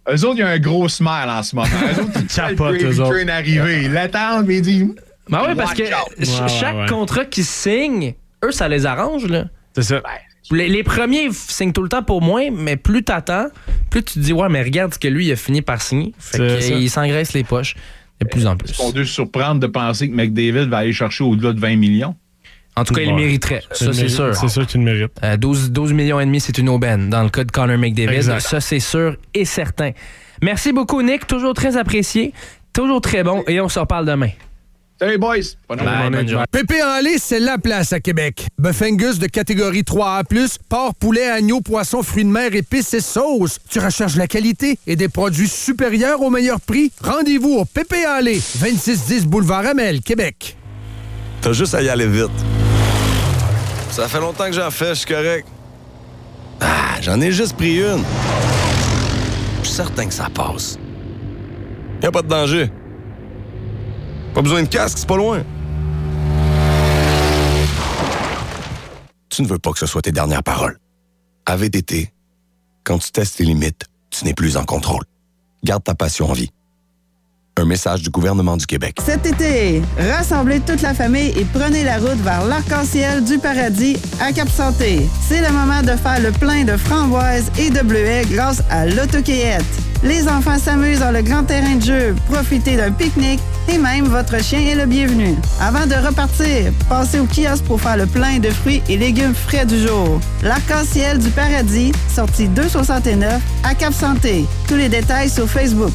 Eux autres, il y a un gros smile en ce moment. Eux autres, ils capotent, le eux autres. train arrivé. Ils l'attendent, mais ils disent... Ben oui, parce que Watch out. ch- Ouais, chaque ouais, ouais. contrat qu'ils signent, eux, ça les arrange, là. C'est ça. Les, les premiers f- signent tout le temps pour moins, mais plus t'attends, plus tu te dis, ouais, mais regarde ce que lui, il a fini par signer. Fait C'est ça. qu'il s'engraisse les poches de plus en plus. Ils sont dû se surprendre de penser que McDavid va aller chercher au-delà de vingt millions. En tout cas, il le Ouais. mériterait. Tu Ça, le c'est mérites. sûr. C'est sûr qu'il le mérite. Euh, douze, douze millions et demi, c'est une aubaine dans le cas de Connor McDavid. Exact. Ça, c'est sûr et certain. Merci beaucoup, Nick. Toujours très apprécié. Toujours très bon. Et on se reparle demain. Hey boys! Bonne Bye, journée. bonne journée. Pépé en lait, c'est la place à Québec. Bœuf Angus de catégorie trois A plus, porc, poulet, agneau, poisson, fruits de mer, épices et sauces. Tu recherches la qualité et des produits supérieurs au meilleur prix? Rendez-vous au Pépé en lait, vingt-six dix Boulevard Amel, Québec. T'as juste à y aller vite. Ça fait longtemps que j'en fais, je suis correct. Ah, j'en ai juste pris une. Je suis certain que ça passe. Y a pas de danger. Pas besoin de casque, c'est pas loin. Tu ne veux pas que ce soit tes dernières paroles. À V T T, quand tu testes tes limites, tu n'es plus en contrôle. Garde ta passion en vie. Un message du gouvernement du Québec. Cet été, rassemblez toute la famille et prenez la route vers l'arc-en-ciel du paradis à Cap-Santé. C'est le moment de faire le plein de framboises et de bleuets grâce à l'autocueillette. Les enfants s'amusent dans le grand terrain de jeu, profitez d'un pique-nique et même votre chien est le bienvenu. Avant de repartir, passez au kiosque pour faire le plein de fruits et légumes frais du jour. L'arc-en-ciel du paradis, sortie deux cent soixante-neuf à Cap-Santé. Tous les détails sur Facebook.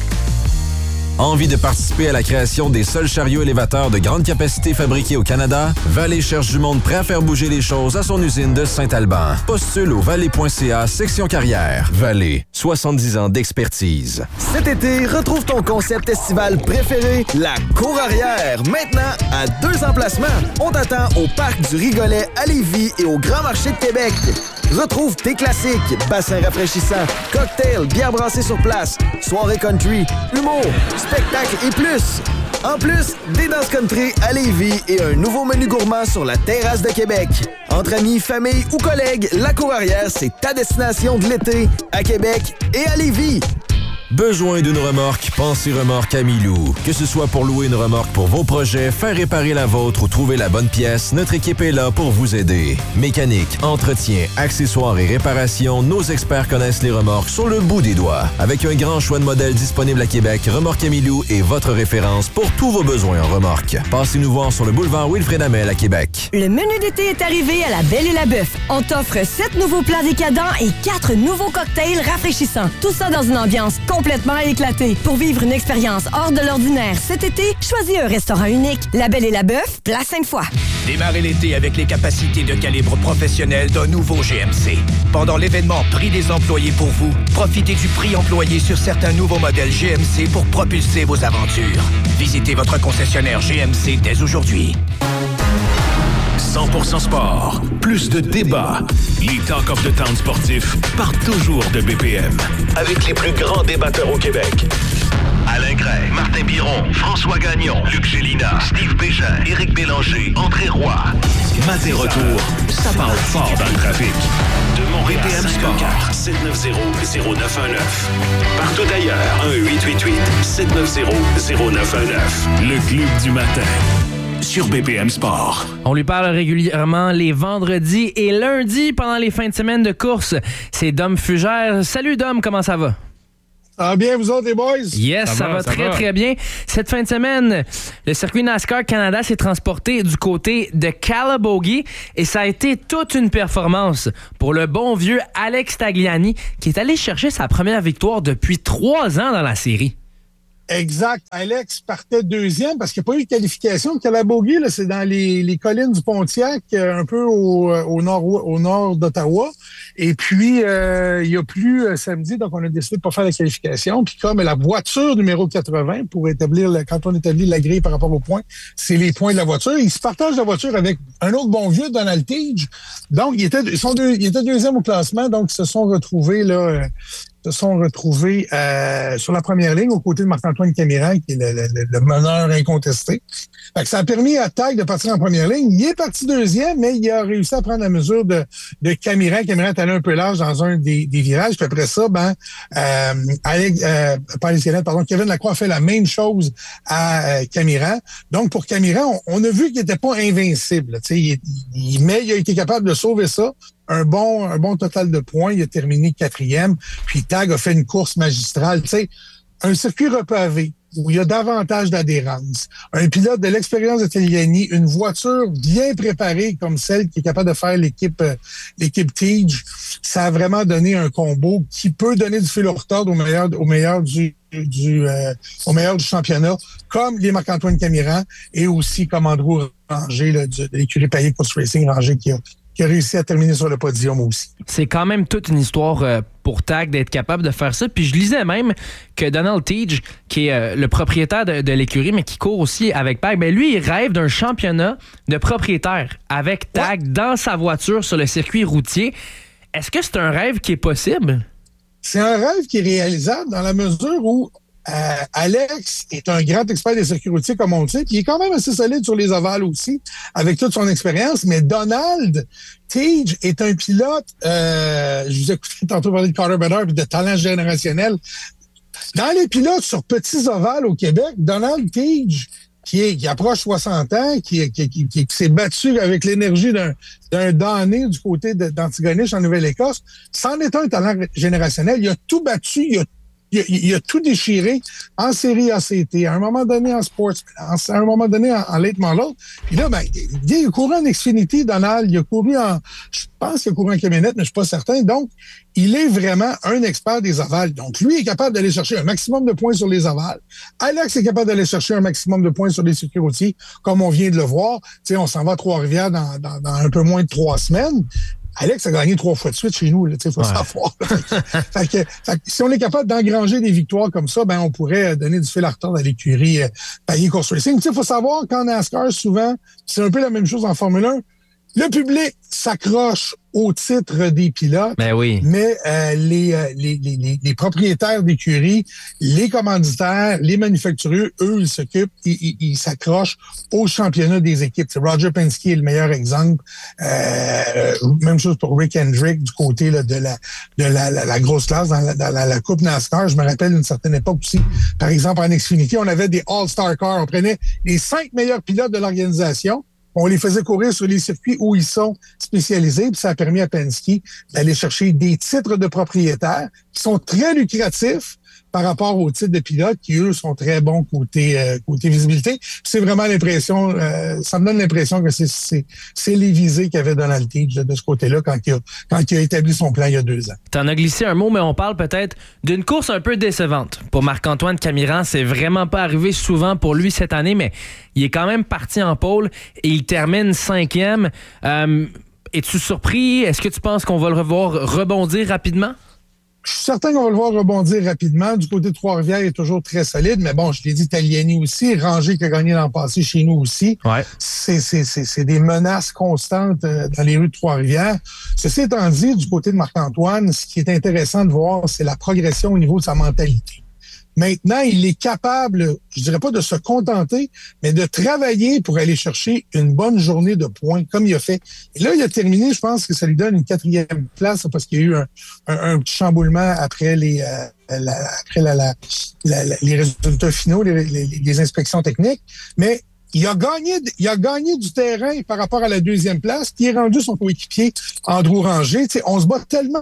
Envie de participer à la création des seuls chariots élévateurs de grande capacité fabriqués au Canada? Vallée cherche du monde prêt à faire bouger les choses à son usine de Saint-Alban. Postule au vallée point c a section carrière. Vallée, soixante-dix ans d'expertise. Cet été, retrouve ton concept estival préféré, la cour arrière. Maintenant, à deux emplacements. On t'attend au Parc du Rigolet à Lévis et au Grand Marché de Québec. Retrouve tes classiques, bassins rafraîchissants, cocktails, bières brassées sur place, soirée country, humour, spectacles et plus. En plus, des danses country à Lévis et un nouveau menu gourmand sur la terrasse de Québec. Entre amis, famille ou collègues, la cour arrière, c'est ta destination de l'été à Québec et à Lévis. Besoin d'une remorque? Pensez Remorque Amilou. Que ce soit pour louer une remorque pour vos projets, faire réparer la vôtre ou trouver la bonne pièce, notre équipe est là pour vous aider. Mécanique, entretien, accessoires et réparation, nos experts connaissent les remorques sur le bout des doigts. Avec un grand choix de modèles disponibles à Québec, Remorque Amilou est votre référence pour tous vos besoins en remorque. Passez nous voir sur le boulevard Wilfrid Hamel à Québec. Le menu d'été est arrivé à la Belle et la Bœuf. On t'offre sept nouveaux plats décadents et quatre nouveaux cocktails rafraîchissants. Tout ça dans une ambiance complètement éclatée. Pour vivre une expérience hors de l'ordinaire cet été, choisis un restaurant unique. La Belle et la Bœuf, place Sainte-Foy. Démarrez l'été avec les capacités de calibre professionnel d'un nouveau G M C. Pendant l'événement Prix des employés pour vous, profitez du prix employé sur certains nouveaux modèles G M C pour propulser vos aventures. Visitez votre concessionnaire G M C dès aujourd'hui. cent pour cent sport, plus de débats. Les Talk of the Town sportifs partent toujours de B P M. Avec les plus grands débatteurs au Québec. Alain Gray, Martin Biron, François Gagnon, Luc Gélina, Steve Bégin, Éric Bélanger, André Roy. Maté retour, ça parle fort dans le trafic. De Montréal, B P M Sport, sept neuf zéro zéro neuf un neuf. Partout ailleurs, un huit huit huit sept neuf zéro zéro neuf un neuf. Le club du matin. Sur B P M Sport. On lui parle régulièrement les vendredis et lundis pendant les fins de semaine de course. C'est Dom Fugère. Salut Dom, comment ça va? Ça va bien, vous autres, les boys? Yes, ça, ça va, va ça très, va. très bien. Cette fin de semaine, le circuit NASCAR Canada s'est transporté du côté de Calabogie et ça a été toute une performance pour le bon vieux Alex Tagliani qui est allé chercher sa première victoire depuis trois ans dans la série. Exact. Alex partait deuxième parce qu'il n'y a pas eu de qualification. Calabogie, là, c'est dans les, les collines du Pontiac, un peu au, au nord, au nord d'Ottawa. Et puis, euh, il y a plus euh, samedi, donc on a décidé de pas faire la qualification. Puis comme la voiture numéro quatre-vingts, pour établir, le, quand on établit la grille par rapport aux points, c'est les points de la voiture. Ils se partagent la voiture avec un autre bon vieux, Donald Tige. Donc, ils étaient, ils sont deux, ils étaient deuxième au classement, donc ils se sont retrouvés là. Euh, se sont retrouvés euh, sur la première ligne aux côtés de Marc-Antoine Camiran, qui est le, le, le meneur incontesté. Fait que ça a permis à Tag de partir en première ligne. Il est parti deuxième, mais il a réussi à prendre la mesure de, de Camiran. Camiran est allé un peu large dans un des, des virages. Puis après ça, ben, euh, Alex, euh, pas Alex Guénette, pardon, Kevin Lacroix a fait la même chose à euh, Camiran. Donc, pour Camiran, on, on a vu qu'il n'était pas invincible. Tu sais, il, il, mais il a été capable de sauver ça. Un bon, un bon total de points. Il a terminé quatrième. Puis Tag a fait une course magistrale. Tu sais, un circuit repavé où il y a davantage d'adhérence. Un pilote de l'expérience de Tagliani, une voiture bien préparée comme celle qui est capable de faire l'équipe, euh, l'équipe Tige. Ça a vraiment donné un combo qui peut donner du fil au retard au meilleur, au meilleur du, du, euh, au meilleur du championnat, comme les Marc-Antoine Camiran et aussi comme Andrew Ranger, là, de, de l'écurie Payet Course Racing, Ranger qui a qui a réussi à terminer sur le podium aussi. C'est quand même toute une histoire euh, pour Tag d'être capable de faire ça. Puis je lisais même que Donald Tige, qui est euh, le propriétaire de, de l'écurie, mais qui court aussi avec Tag, ben lui, il rêve d'un championnat de propriétaire avec Tag ouais. dans sa voiture sur le circuit routier. Est-ce que c'est un rêve qui est possible? C'est un rêve qui est réalisable dans la mesure où Euh, Alex est un grand expert des circuits routiers, comme on le sait, puis il est quand même assez solide sur les ovales aussi, avec toute son expérience. Mais Donald Tige est un pilote, euh, je vous ai écouté tantôt parler de Carter Bedard puis de talent générationnel. Dans les pilotes sur petits ovales au Québec, Donald Tige, qui, est, qui approche soixante ans, qui, qui, qui, qui, qui s'est battu avec l'énergie d'un, d'un damné du côté de, d'Antigonish en Nouvelle-Écosse, c'en est un talent générationnel. Il a tout battu, il a Il a, il a tout déchiré en série A C T, à un moment donné en sports, à un moment donné en, en late model. Puis là, ben, il, il a couru en Xfinity, Donald. Il a couru en, je pense qu'il a couru en camionnette, mais je suis pas certain. Donc, il est vraiment un expert des ovales. Donc, lui est capable d'aller chercher un maximum de points sur les ovales. Alex est capable d'aller chercher un maximum de points sur les circuits routiers, comme on vient de le voir. Tu sais, on s'en va à Trois-Rivières dans, dans, dans un peu moins de trois semaines. Alex a gagné trois fois de suite chez nous, il faut ouais. savoir. fait que, fait que, si on est capable d'engranger des victoires comme ça, ben on pourrait donner du fil à retordre à l'écurie euh, Payet Course Racing. Il faut savoir qu'en NASCAR, souvent, c'est un peu la même chose en Formule un, le public s'accroche au titre des pilotes, ben oui. mais euh, les, euh, les, les, les propriétaires d'écuries, les commanditaires, les manufacturiers, eux, ils s'occupent, ils, ils, ils s'accrochent au championnat des équipes. C'est Roger Penske est le meilleur exemple. Euh, même chose pour Rick Hendrick du côté là, de, la, de la, la, la grosse classe dans, la, dans la, la Coupe NASCAR. Je me rappelle d'une certaine époque aussi, par exemple en Xfinity, on avait des All-Star Cars. On prenait les cinq meilleurs pilotes de l'organisation. On les faisait courir sur les circuits où ils sont spécialisés, puis ça a permis à Penske d'aller chercher des titres de propriétaires qui sont très lucratifs par rapport aux titres de pilotes qui, eux, sont très bons côté euh, côté visibilité. Puis c'est vraiment l'impression, euh, ça me donne l'impression que c'est c'est, c'est les visées qu'avait Donald Tige de ce côté-là quand il, a, quand il a établi son plan il y a deux ans. T'en as glissé un mot, mais on parle peut-être d'une course un peu décevante. Pour Marc-Antoine Camiran, c'est vraiment pas arrivé souvent pour lui cette année, mais il est quand même parti en pôle et il termine cinquième. Euh, es-tu surpris? Est-ce que tu penses qu'on va le revoir rebondir rapidement? Je suis certain qu'on va le voir rebondir rapidement. Du côté de Trois-Rivières, il est toujours très solide. Mais bon, je l'ai dit, Tagliani aussi. Ranger qui a gagné l'an passé chez nous aussi. Ouais. C'est, c'est, c'est, c'est des menaces constantes dans les rues de Trois-Rivières. Ceci étant dit, du côté de Marc-Antoine, ce qui est intéressant de voir, c'est la progression au niveau de sa mentalité. Maintenant, il est capable, je dirais pas de se contenter, mais de travailler pour aller chercher une bonne journée de points, comme il a fait. Et là, il a terminé, je pense que ça lui donne une quatrième place, parce qu'il y a eu un, un, un petit chamboulement après les euh, la, après la, la, la, la, les résultats finaux, les, les, les inspections techniques. Mais il a gagné, il a gagné du terrain par rapport à la deuxième place, qui est rendu son coéquipier Andrew Ranger. Tu sais, on se bat tellement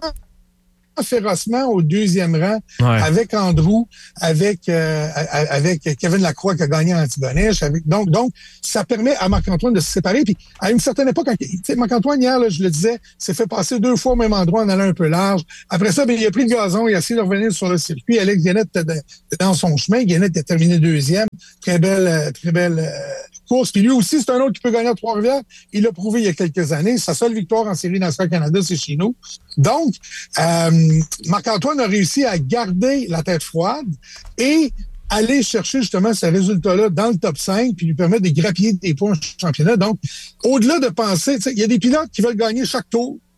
férocement au deuxième rang, ouais. avec Andrew, avec euh, avec Kevin Lacroix qui a gagné en Antigonish. Avec, donc, donc, ça permet à Marc-Antoine de se séparer. Puis, à une certaine époque, quand, Marc-Antoine, hier, là, je le disais, s'est fait passer deux fois au même endroit en allant un peu large. Après ça, ben, il a pris le gazon, il a essayé de revenir sur le circuit. Alex Guénette était dans son chemin. Guénette a terminé deuxième. Très belle, très belle euh, course. Puis lui aussi, c'est un autre qui peut gagner à Trois-Rivières. Il l'a prouvé il y a quelques années. Sa seule victoire en série NASCAR Canada, c'est chez nous. Donc, euh, Marc-Antoine a réussi à garder la tête froide et aller chercher justement ce résultat-là dans le top cinq puis lui permettre de grappiller des points au championnat. Donc, au-delà de penser, il y a des pilotes qui veulent gagner chaque tour.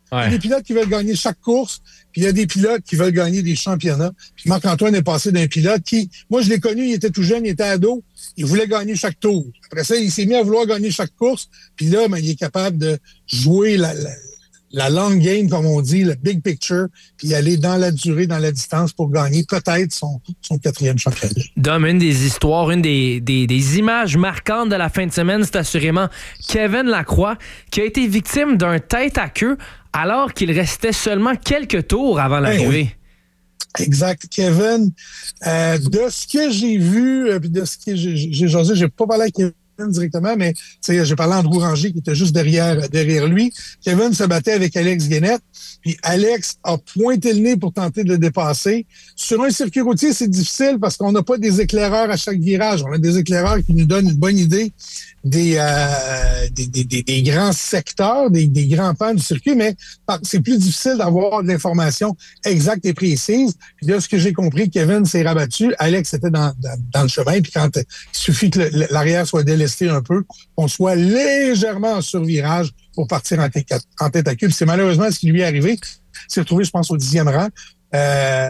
Il y a des pilotes qui veulent gagner chaque course, puis il y a des pilotes qui veulent gagner des championnats. Puis Marc-Antoine est passé d'un pilote qui, moi je l'ai connu, il était tout jeune, il était ado, il voulait gagner chaque tour. Après ça, il s'est mis à vouloir gagner chaque course, puis là, ben, il est capable de jouer la, la, la long game, comme on dit, le big picture, puis aller dans la durée, dans la distance pour gagner peut-être son, son quatrième championnat. Dom, une des histoires, une des, des, des images marquantes de la fin de semaine, c'est assurément Kevin Lacroix, qui a été victime d'un tête-à-queue alors qu'il restait seulement quelques tours avant l'arrivée. Oui. Exact. Kevin, euh, de ce que j'ai vu, euh, puis de ce que j'ai, j'ai jasé, j'ai pas parlé à Kevin directement, mais j'ai parlé à Andrew Ranger qui était juste derrière, derrière lui. Kevin se battait avec Alex Guénette, puis Alex a pointé le nez pour tenter de le dépasser. Sur un circuit routier, c'est difficile parce qu'on n'a pas des éclaireurs à chaque virage. On a des éclaireurs qui nous donnent une bonne idée des, euh, des, des, des, des grands secteurs, des, des grands pans du circuit, mais c'est plus difficile d'avoir de l'information exacte et précise. Puis de ce que j'ai compris, Kevin s'est rabattu. Alex était dans, dans, dans le chemin, puis quand il suffit que le, l'arrière soit délesté un peu, qu'on soit légèrement en survirage pour partir en tête, en tête à queue. C'est malheureusement ce qui lui est arrivé. Il s'est retrouvé, je pense, au dixième rang. Euh,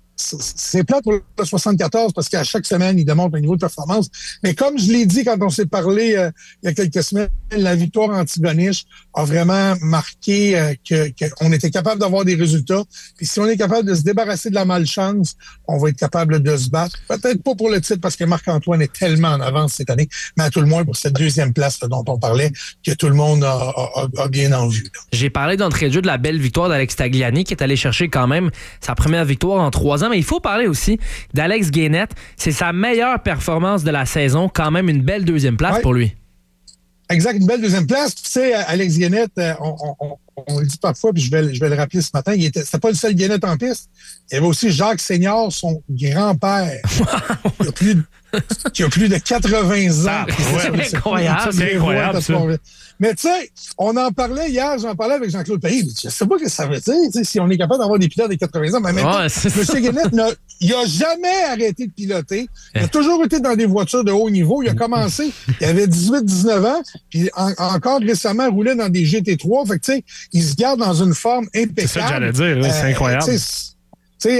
c'est plate pour le soixante-quatorze parce qu'à chaque semaine, il démontre un niveau de performance. Mais comme je l'ai dit quand on s'est parlé euh, il y a quelques semaines, la victoire anti-Boniche a vraiment marqué euh, que, que on était capable d'avoir des résultats. Puis si on est capable de se débarrasser de la malchance, on va être capable de se battre. Peut-être pas pour le titre parce que Marc-Antoine est tellement en avance cette année, mais à tout le moins pour cette deuxième place là, dont on parlait, que tout le monde a, a, a bien en vue. Là. J'ai parlé d'entrée de jeu de la belle victoire d'Alex Tagliani qui est allé chercher quand même sa première victoire en trois ans. Mais il faut parler aussi d'Alex Guénette. C'est sa meilleure performance de la saison. Quand même une belle deuxième place ouais. pour lui. Exact, une belle deuxième place. Tu sais, Alex Guénette, on, on, on le dit parfois, puis je vais, je vais le rappeler ce matin, il était, c'était pas le seul Guénette en piste. Il y avait aussi Jacques Senior, son grand-père, qui, a plus de, qui a plus de quatre-vingts ans. Ah, ouais, c'est incroyable. C'est incroyable, ça. Mais tu sais, on en parlait hier, j'en parlais avec Jean-Claude Payet. Je sais pas ce que ça veut dire, si on est capable d'avoir des pilotes de quatre-vingts ans. Mais maintenant, ouais, M. Guénette, n'a, il a jamais arrêté de piloter. Il a toujours été dans des voitures de haut niveau. Il a commencé, il avait dix-huit dix-neuf ans, puis en, encore récemment roulait dans des G T trois. Fait que tu sais, il se garde dans une forme impeccable. C'est ça que j'allais dire, euh, c'est incroyable. Tu sais,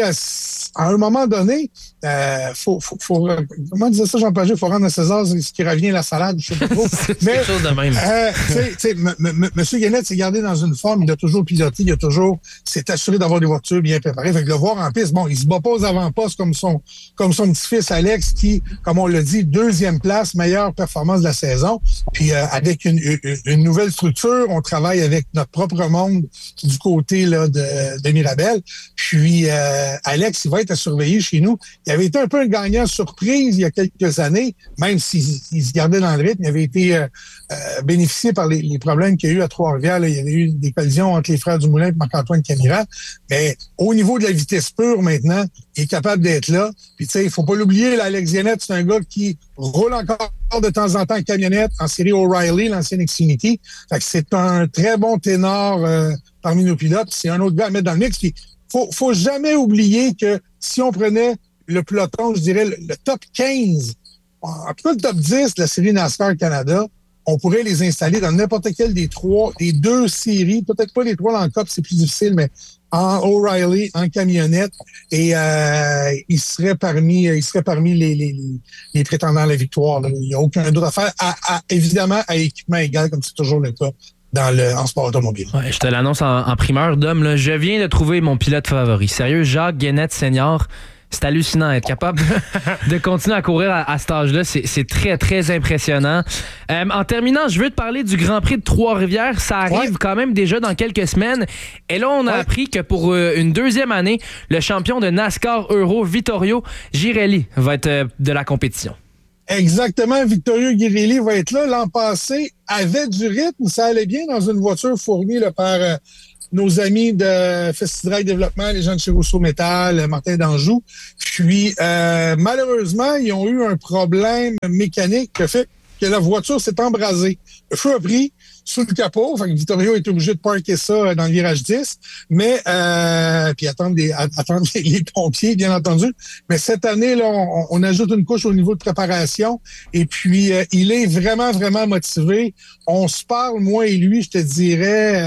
à un moment donné, euh, faut, faut, faut, comment disait ça, Jean-Paul, il faut rendre à César ce qui revient à la salade, je sais pas trop. c'est Mais, quelque chose de même. Euh, tu sais, m- m- M. Guénette s'est gardé dans une forme, il a toujours piloté, il a toujours, s'est assuré d'avoir des voitures bien préparées. Fait que le voir en piste, bon, il se bat pas aux avant-postes comme son, comme son petit-fils Alex, qui, comme on l'a dit, deuxième place, meilleure performance de la saison. Puis, euh, avec une, une, une nouvelle structure, on travaille avec notre propre monde du côté, là, de, de Mirabel. Puis, euh, Alex, il va être à surveiller chez nous. Il avait été un peu un gagnant surprise il y a quelques années, même s'il il se gardait dans le rythme. Il avait été euh, euh, bénéficié par les, les problèmes qu'il y a eu à Trois-Rivières. Là. Il y avait eu des collisions entre les frères Dumoulin et Marc-Antoine Camira. Mais au niveau de la vitesse pure, maintenant, il est capable d'être là. Puis, tu sais, il faut pas l'oublier, là, Alex Guénette, c'est un gars qui roule encore de temps en temps en camionnette en série O'Reilly, l'ancienne Xfinity. Fait que c'est un très bon ténor euh, parmi nos pilotes. C'est un autre gars à mettre dans le mix. Puis, faut, faut jamais oublier que si on prenait le peloton, je dirais le, le top quinze, en tout cas le top dix de la série NASCAR Canada, on pourrait les installer dans n'importe quelle des trois, des deux séries, peut-être pas les trois dans le Cup, c'est plus difficile, mais en O'Reilly, en camionnette, et euh, ils seraient parmi, ils seraient parmi les, les, les prétendants à la victoire. Là. Il n'y a aucun doute à faire, à, à, évidemment à équipement égal, comme c'est toujours le cas dans le, en sport automobile. Ouais, je te l'annonce en, en primeur, Dom. Là, je viens de trouver mon pilote favori. Sérieux, Jacques Guénette Senior. C'est hallucinant. Être capable de continuer à courir à, à cet âge-là, c'est, c'est très, très impressionnant. Euh, en terminant, je veux te parler du Grand Prix de Trois-Rivières. Ça arrive ouais. quand même déjà dans quelques semaines. Et là, on a ouais. appris que pour euh, une deuxième année, le champion de NASCAR Euro, Vittorio Girelli, va être euh, de la compétition. Exactement, Vittorio Girelli va être là. L'an passé, avait du rythme, ça allait bien dans une voiture fournie là, par euh, nos amis de Festidrail Développement, les gens de chez Rousseau Métal, Martin d'Anjou. Puis, euh, malheureusement, ils ont eu un problème mécanique qui a fait que la voiture s'est embrasée. Le feu a pris sous le capot, fait que Vittorio est obligé de parker ça dans le virage dix, mais euh, puis attendre, des, attendre les, les pompiers, bien entendu. Mais cette année, là, on, on ajoute une couche au niveau de préparation, et puis euh, il est vraiment, vraiment motivé. On se parle, moi et lui, je te dirais,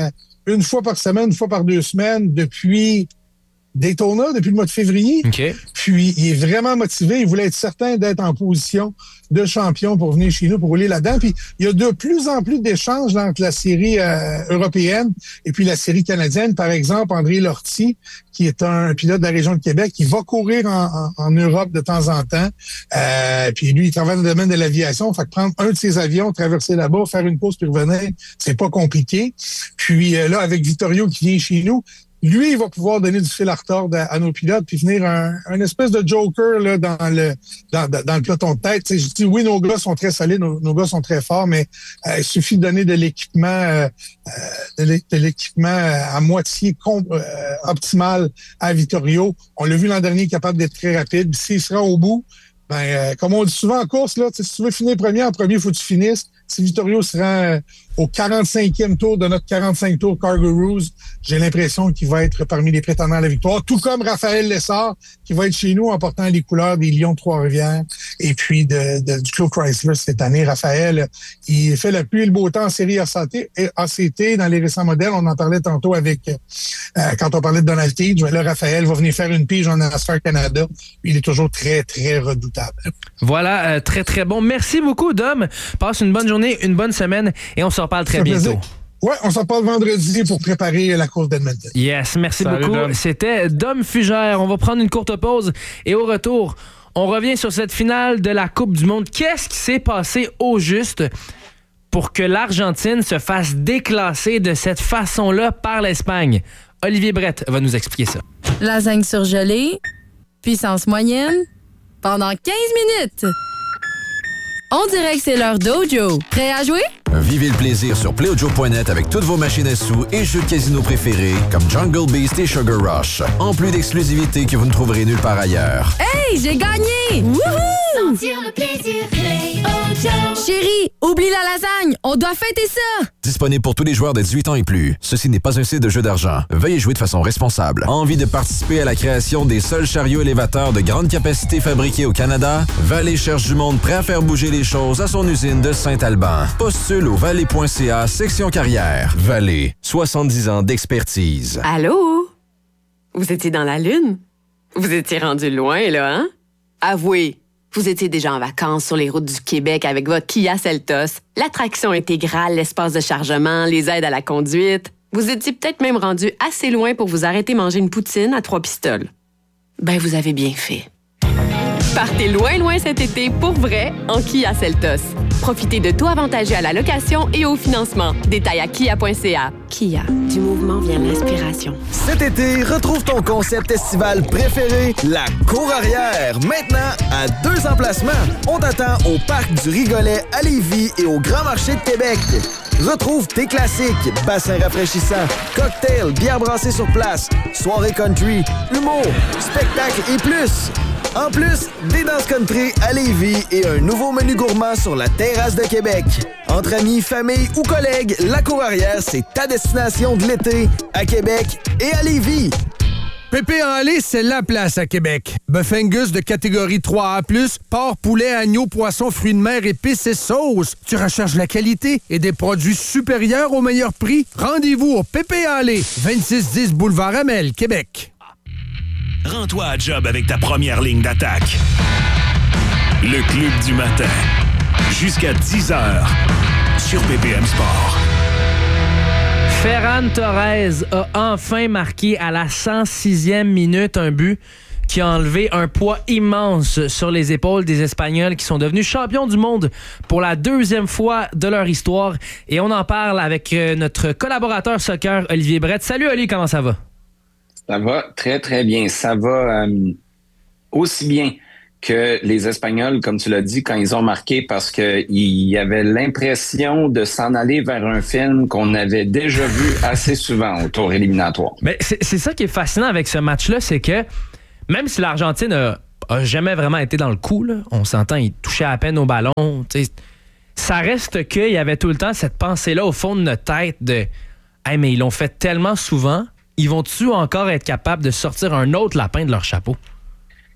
une fois par semaine, une fois par deux semaines depuis Daytona, depuis le mois de février. Okay. Puis, il est vraiment motivé. Il voulait être certain d'être en position de champion pour venir chez nous, pour rouler là-dedans. Puis, il y a de plus en plus d'échanges entre la série euh, européenne et puis la série canadienne. Par exemple, André Lortie, qui est un pilote de la région de Québec, qui va courir en, en, en Europe de temps en temps. Euh, puis, lui, il travaille dans le domaine de l'aviation. Fait que prendre un de ses avions, traverser là-bas, faire une pause puis revenir, c'est pas compliqué. Puis, euh, là, avec Vittorio qui vient chez nous, lui, il va pouvoir donner du fil à retordre à, à nos pilotes puis venir un, un espèce de joker là, dans le dans, dans le peloton de tête. T'sais, je dis oui, nos gars sont très solides, nos, nos gars sont très forts, mais euh, il suffit de donner de l'équipement euh, de, de l'équipement à moitié com- euh, optimal à Vittorio. On l'a vu l'an dernier, capable d'être très rapide. Puis s'il sera au bout, ben euh, comme on dit souvent en course, là, si tu veux finir premier, en premier, il faut que tu finisses. Si Vittorio se rend euh, au quarante-cinquième tour de notre quarante-cinq tours Cargo j'ai l'impression qu'il va être parmi les prétendants à la victoire. Tout comme Raphaël Lessard, qui va être chez nous en portant les couleurs des Lions de Trois-Rivières et puis de, de, du Claude Chrysler cette année. Raphaël, il fait la pluie et le beau temps en série A C T dans les récents modèles. On en parlait tantôt avec euh, quand on parlait de Donald Tige. Là, Raphaël va venir faire une pige en NASCAR Canada. Il est toujours très, très redoutable. Voilà, euh, très, très bon. Merci beaucoup, Dom. Passe une bonne journée, une bonne semaine et on se reparle très bientôt. Ouais, on s'en parle vendredi pour préparer la course d'Edmonton. Yes, merci Salut, beaucoup. Dom. C'était Dom Fugère. On va prendre une courte pause et au retour, on revient sur cette finale de la Coupe du Monde. Qu'est-ce qui s'est passé au juste pour que l'Argentine se fasse déclasser de cette façon-là par l'Espagne? Olivier Brett va nous expliquer ça. Lasagne surgelée, puissance moyenne, pendant quinze minutes. On dirait que c'est l'heure d'Ojo. Prêt à jouer? Vivez le plaisir sur Playaudio point net avec toutes vos machines à sous et jeux de casino préférés comme Jungle Beast et Sugar Rush. En plus d'exclusivités que vous ne trouverez nulle part ailleurs. Hey, j'ai gagné! Wouhou! Sentir le plaisir, Play-O-Joe. Chérie, oublie la lasagne, on doit fêter ça! Disponible pour tous les joueurs de dix-huit ans et plus. Ceci n'est pas un site de jeu d'argent. Veuillez jouer de façon responsable. Envie de participer à la création des seuls chariots élévateurs de grande capacité fabriqués au Canada? Vallée cherche du monde prêt à faire bouger les choses à son usine de Saint-Alban. Postule au vallée point c a section carrière. Vallée, soixante-dix ans d'expertise. Allô? Vous étiez dans la Lune? Vous étiez rendu loin, là, hein? Avouez, vous étiez déjà en vacances sur les routes du Québec avec votre Kia Seltos, l'attraction intégrale, l'espace de chargement, les aides à la conduite. Vous étiez peut-être même rendu assez loin pour vous arrêter manger une poutine à trois pistoles. Ben, vous avez bien fait. Partez loin, loin cet été pour vrai en Kia Seltos. Profitez de taux avantageux à la location et au financement. Détails à kia point c a. Kia, du mouvement vient l'inspiration. Cet été, retrouve ton concept estival préféré, la Cour Arrière. Maintenant, à deux emplacements. On t'attend au Parc du Rigolet à Lévis et au Grand Marché de Québec. Retrouve tes classiques, bassins rafraîchissants, cocktails, bières brassées sur place, soirée country, humour, spectacles et plus. En plus, des danses country à Lévis et un nouveau menu gourmand sur la terrasse de Québec. Entre amis, famille ou collègues, la Cour Arrière, c'est ta destination de l'été à Québec et à Lévis. Pépé en lait, c'est la place à Québec. Bœuf Angus de catégorie trois A plus, porc, poulet, agneau, poisson, fruits de mer, épices et sauces. Tu recherches la qualité et des produits supérieurs au meilleur prix? Rendez-vous au Pépé en lait, vingt-six dix Boulevard Amel, Québec. Rends-toi à job avec ta première ligne d'attaque. Le Club du matin. Jusqu'à dix heures sur B P M Sport. Ferran Torres a enfin marqué à la cent sixième minute un but qui a enlevé un poids immense sur les épaules des Espagnols qui sont devenus champions du monde pour la deuxième fois de leur histoire. Et on en parle avec notre collaborateur soccer, Olivier Brett. Salut Oli, comment ça va? Ça va très, très bien. Ça va euh, aussi bien que les Espagnols, comme tu l'as dit, quand ils ont marqué, parce qu'il y avait l'impression de s'en aller vers un film qu'on avait déjà vu assez souvent au tour éliminatoire. Mais c'est, c'est ça qui est fascinant avec ce match-là, c'est que même si l'Argentine a, a jamais vraiment été dans le coup, là, on s'entend, il touchait à peine au ballon, ça reste qu'il y avait tout le temps cette pensée-là au fond de notre tête de « Hey, mais ils l'ont fait tellement souvent, ils vont-tu encore être capables de sortir un autre lapin de leur chapeau? »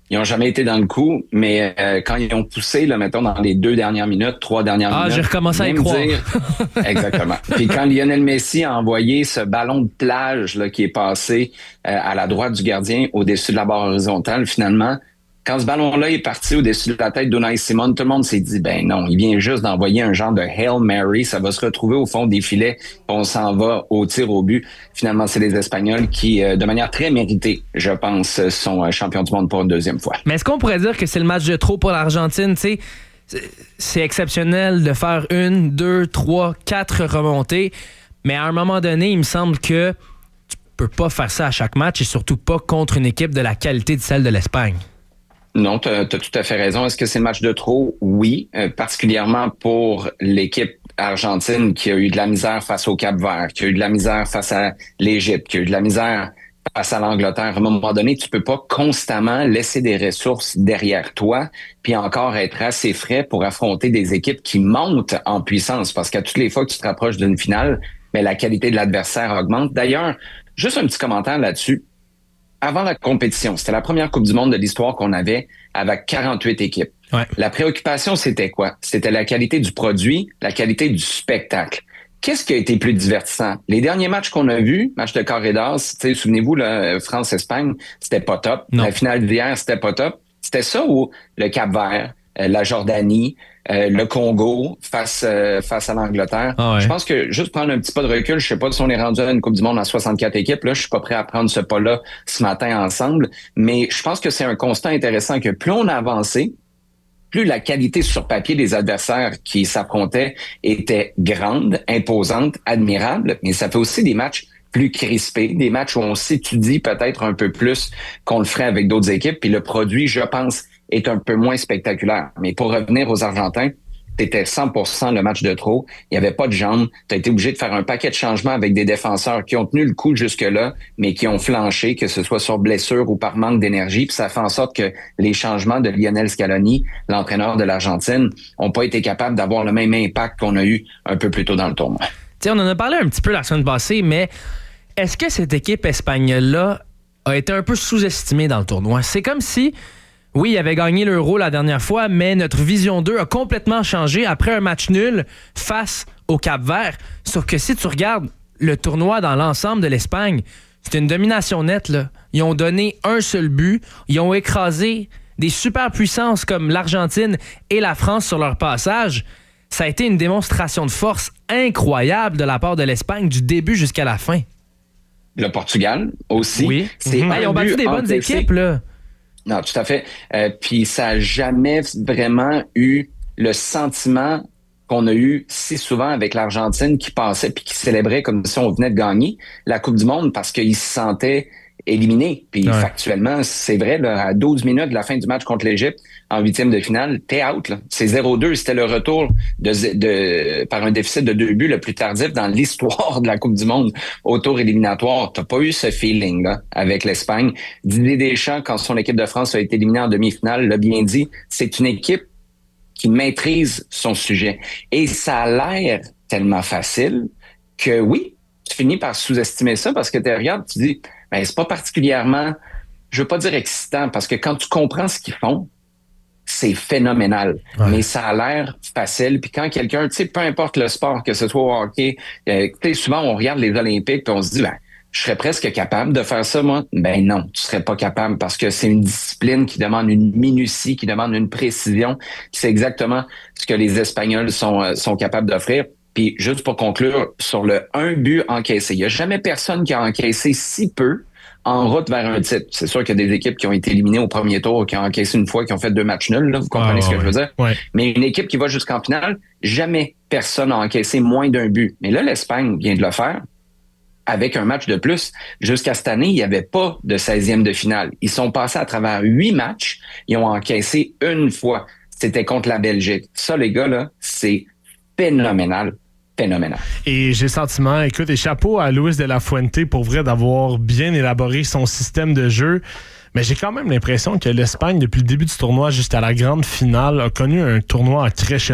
Ils n'ont jamais été dans le coup, mais euh, quand ils ont poussé, là, mettons, dans les deux dernières minutes, trois dernières ah, minutes... Ah, j'ai recommencé à y croire. Dire, exactement. Puis quand Lionel Messi a envoyé ce ballon de plage là, qui est passé euh, à la droite du gardien, au-dessus de la barre horizontale, finalement, quand ce ballon-là est parti au-dessus de la tête d'Unai Simon, tout le monde s'est dit, ben non, il vient juste d'envoyer un genre de Hail Mary, ça va se retrouver au fond des filets, puis on s'en va au tir au but. Finalement, c'est les Espagnols qui, euh, de manière très méritée, je pense, sont euh, champions du monde pour une deuxième fois. Mais est-ce qu'on pourrait dire que c'est le match de trop pour l'Argentine? Tu sais, c'est exceptionnel de faire une, deux, trois, quatre remontées, mais à un moment donné, il me semble que tu peux pas faire ça à chaque match et surtout pas contre une équipe de la qualité de celle de l'Espagne. Non, tu as tout à fait raison. Est-ce que c'est le match de trop? Oui, euh, particulièrement pour l'équipe argentine qui a eu de la misère face au Cap-Vert, qui a eu de la misère face à l'Égypte, qui a eu de la misère face à l'Angleterre. À un moment donné, tu peux pas constamment laisser des ressources derrière toi puis encore être assez frais pour affronter des équipes qui montent en puissance parce qu'à toutes les fois que tu te rapproches d'une finale, mais la qualité de l'adversaire augmente. D'ailleurs, juste un petit commentaire là-dessus. Avant la compétition, c'était la première Coupe du monde de l'histoire qu'on avait avec quarante-huit équipes. Ouais. La préoccupation, c'était quoi? C'était la qualité du produit, la qualité du spectacle. Qu'est-ce qui a été plus divertissant? Les derniers matchs qu'on a vus, match de Corridors, souvenez-vous, là, France-Espagne, c'était pas top. Non. La finale d'hier, c'était pas top. C'était ça ou le Cap-Vert, euh, la Jordanie, euh, le Congo face euh, face à l'Angleterre. Ah ouais. Je pense que juste prendre un petit pas de recul, je sais pas si on est rendu à une Coupe du monde à soixante-quatre équipes. Là, je suis pas prêt à prendre ce pas-là ce matin ensemble, mais je pense que c'est un constat intéressant que plus on a avancé, plus la qualité sur papier des adversaires qui s'affrontaient était grande, imposante, admirable, mais ça fait aussi des matchs plus crispés, des matchs où on s'étudie peut-être un peu plus qu'on le ferait avec d'autres équipes, puis le produit, je pense, est un peu moins spectaculaire. Mais pour revenir aux Argentins, c'était cent pour cent le match de trop. Il n'y avait pas de jambes. Tu as été obligé de faire un paquet de changements avec des défenseurs qui ont tenu le coup jusque-là, mais qui ont flanché, que ce soit sur blessure ou par manque d'énergie. Puis ça fait en sorte que les changements de Lionel Scaloni, l'entraîneur de l'Argentine, n'ont pas été capables d'avoir le même impact qu'on a eu un peu plus tôt dans le tournoi. T'sais, on en a parlé un petit peu la semaine passée, mais est-ce que cette équipe espagnole-là a été un peu sous-estimée dans le tournoi? C'est comme si... Oui, il avait gagné l'Euro la dernière fois, mais notre vision d'eux a complètement changé après un match nul face au Cap-Vert. Sauf que si tu regardes le tournoi dans l'ensemble de l'Espagne, c'est une domination nette, là. Ils ont donné un seul but. Ils ont écrasé des superpuissances comme l'Argentine et la France sur leur passage. Ça a été une démonstration de force incroyable de la part de l'Espagne du début jusqu'à la fin. Le Portugal aussi. Oui. C'est mm-hmm. Ils ont battu des bonnes encaissé. équipes, là. Non, tout à fait. Euh, puis ça n'a jamais vraiment eu le sentiment qu'on a eu si souvent avec l'Argentine qui passait puis qui célébrait comme si on venait de gagner la Coupe du monde parce qu'ils se sentaient éliminés. Puis ouais. Factuellement, c'est vrai, là, à douze minutes de la fin du match contre l'Égypte, en huitième de finale, t'es out. Là. C'est zéro deux. C'était le retour de, de par un déficit de deux buts le plus tardif dans l'histoire de la Coupe du monde au tour éliminatoire. T'as pas eu ce feeling-là avec l'Espagne. Didier Deschamps, quand son équipe de France a été éliminée en demi-finale, l'a bien dit, c'est une équipe qui maîtrise son sujet. Et ça a l'air tellement facile que oui, tu finis par sous-estimer ça parce que tu regardes, tu dis, ben c'est pas particulièrement, je veux pas dire excitant, parce que quand tu comprends ce qu'ils font, c'est phénoménal. Ouais. Mais ça a l'air facile. Puis quand quelqu'un, tu sais, peu importe le sport, que ce soit au hockey, euh, tu sais, souvent on regarde les Olympiques puis on se dit, ben je serais presque capable de faire ça, moi. Ben non, tu serais pas capable parce que c'est une discipline qui demande une minutie, qui demande une précision. C'est exactement ce que les Espagnols sont, sont capables d'offrir. Puis juste pour conclure, sur le un but encaissé, il n'y a jamais personne qui a encaissé si peu en route vers un titre. C'est sûr qu'il y a des équipes qui ont été éliminées au premier tour, qui ont encaissé une fois, qui ont fait deux matchs nuls. Là, vous comprenez ah, ce que ouais. je veux dire? Ouais. Mais une équipe qui va jusqu'en finale, jamais personne n'a encaissé moins d'un but. Mais là, l'Espagne vient de le faire avec un match de plus. Jusqu'à cette année, il n'y avait pas de seizième de finale. Ils sont passés à travers huit matchs. Ils ont encaissé une fois. C'était contre la Belgique. Ça, les gars, là, c'est phénoménal. Phénoménal. Et j'ai le sentiment, écoute, et chapeau à Luis de la Fuente pour vrai d'avoir bien élaboré son système de jeu. Mais j'ai quand même l'impression que l'Espagne, depuis le début du tournoi jusqu'à la grande finale, a connu un tournoi en crescendo.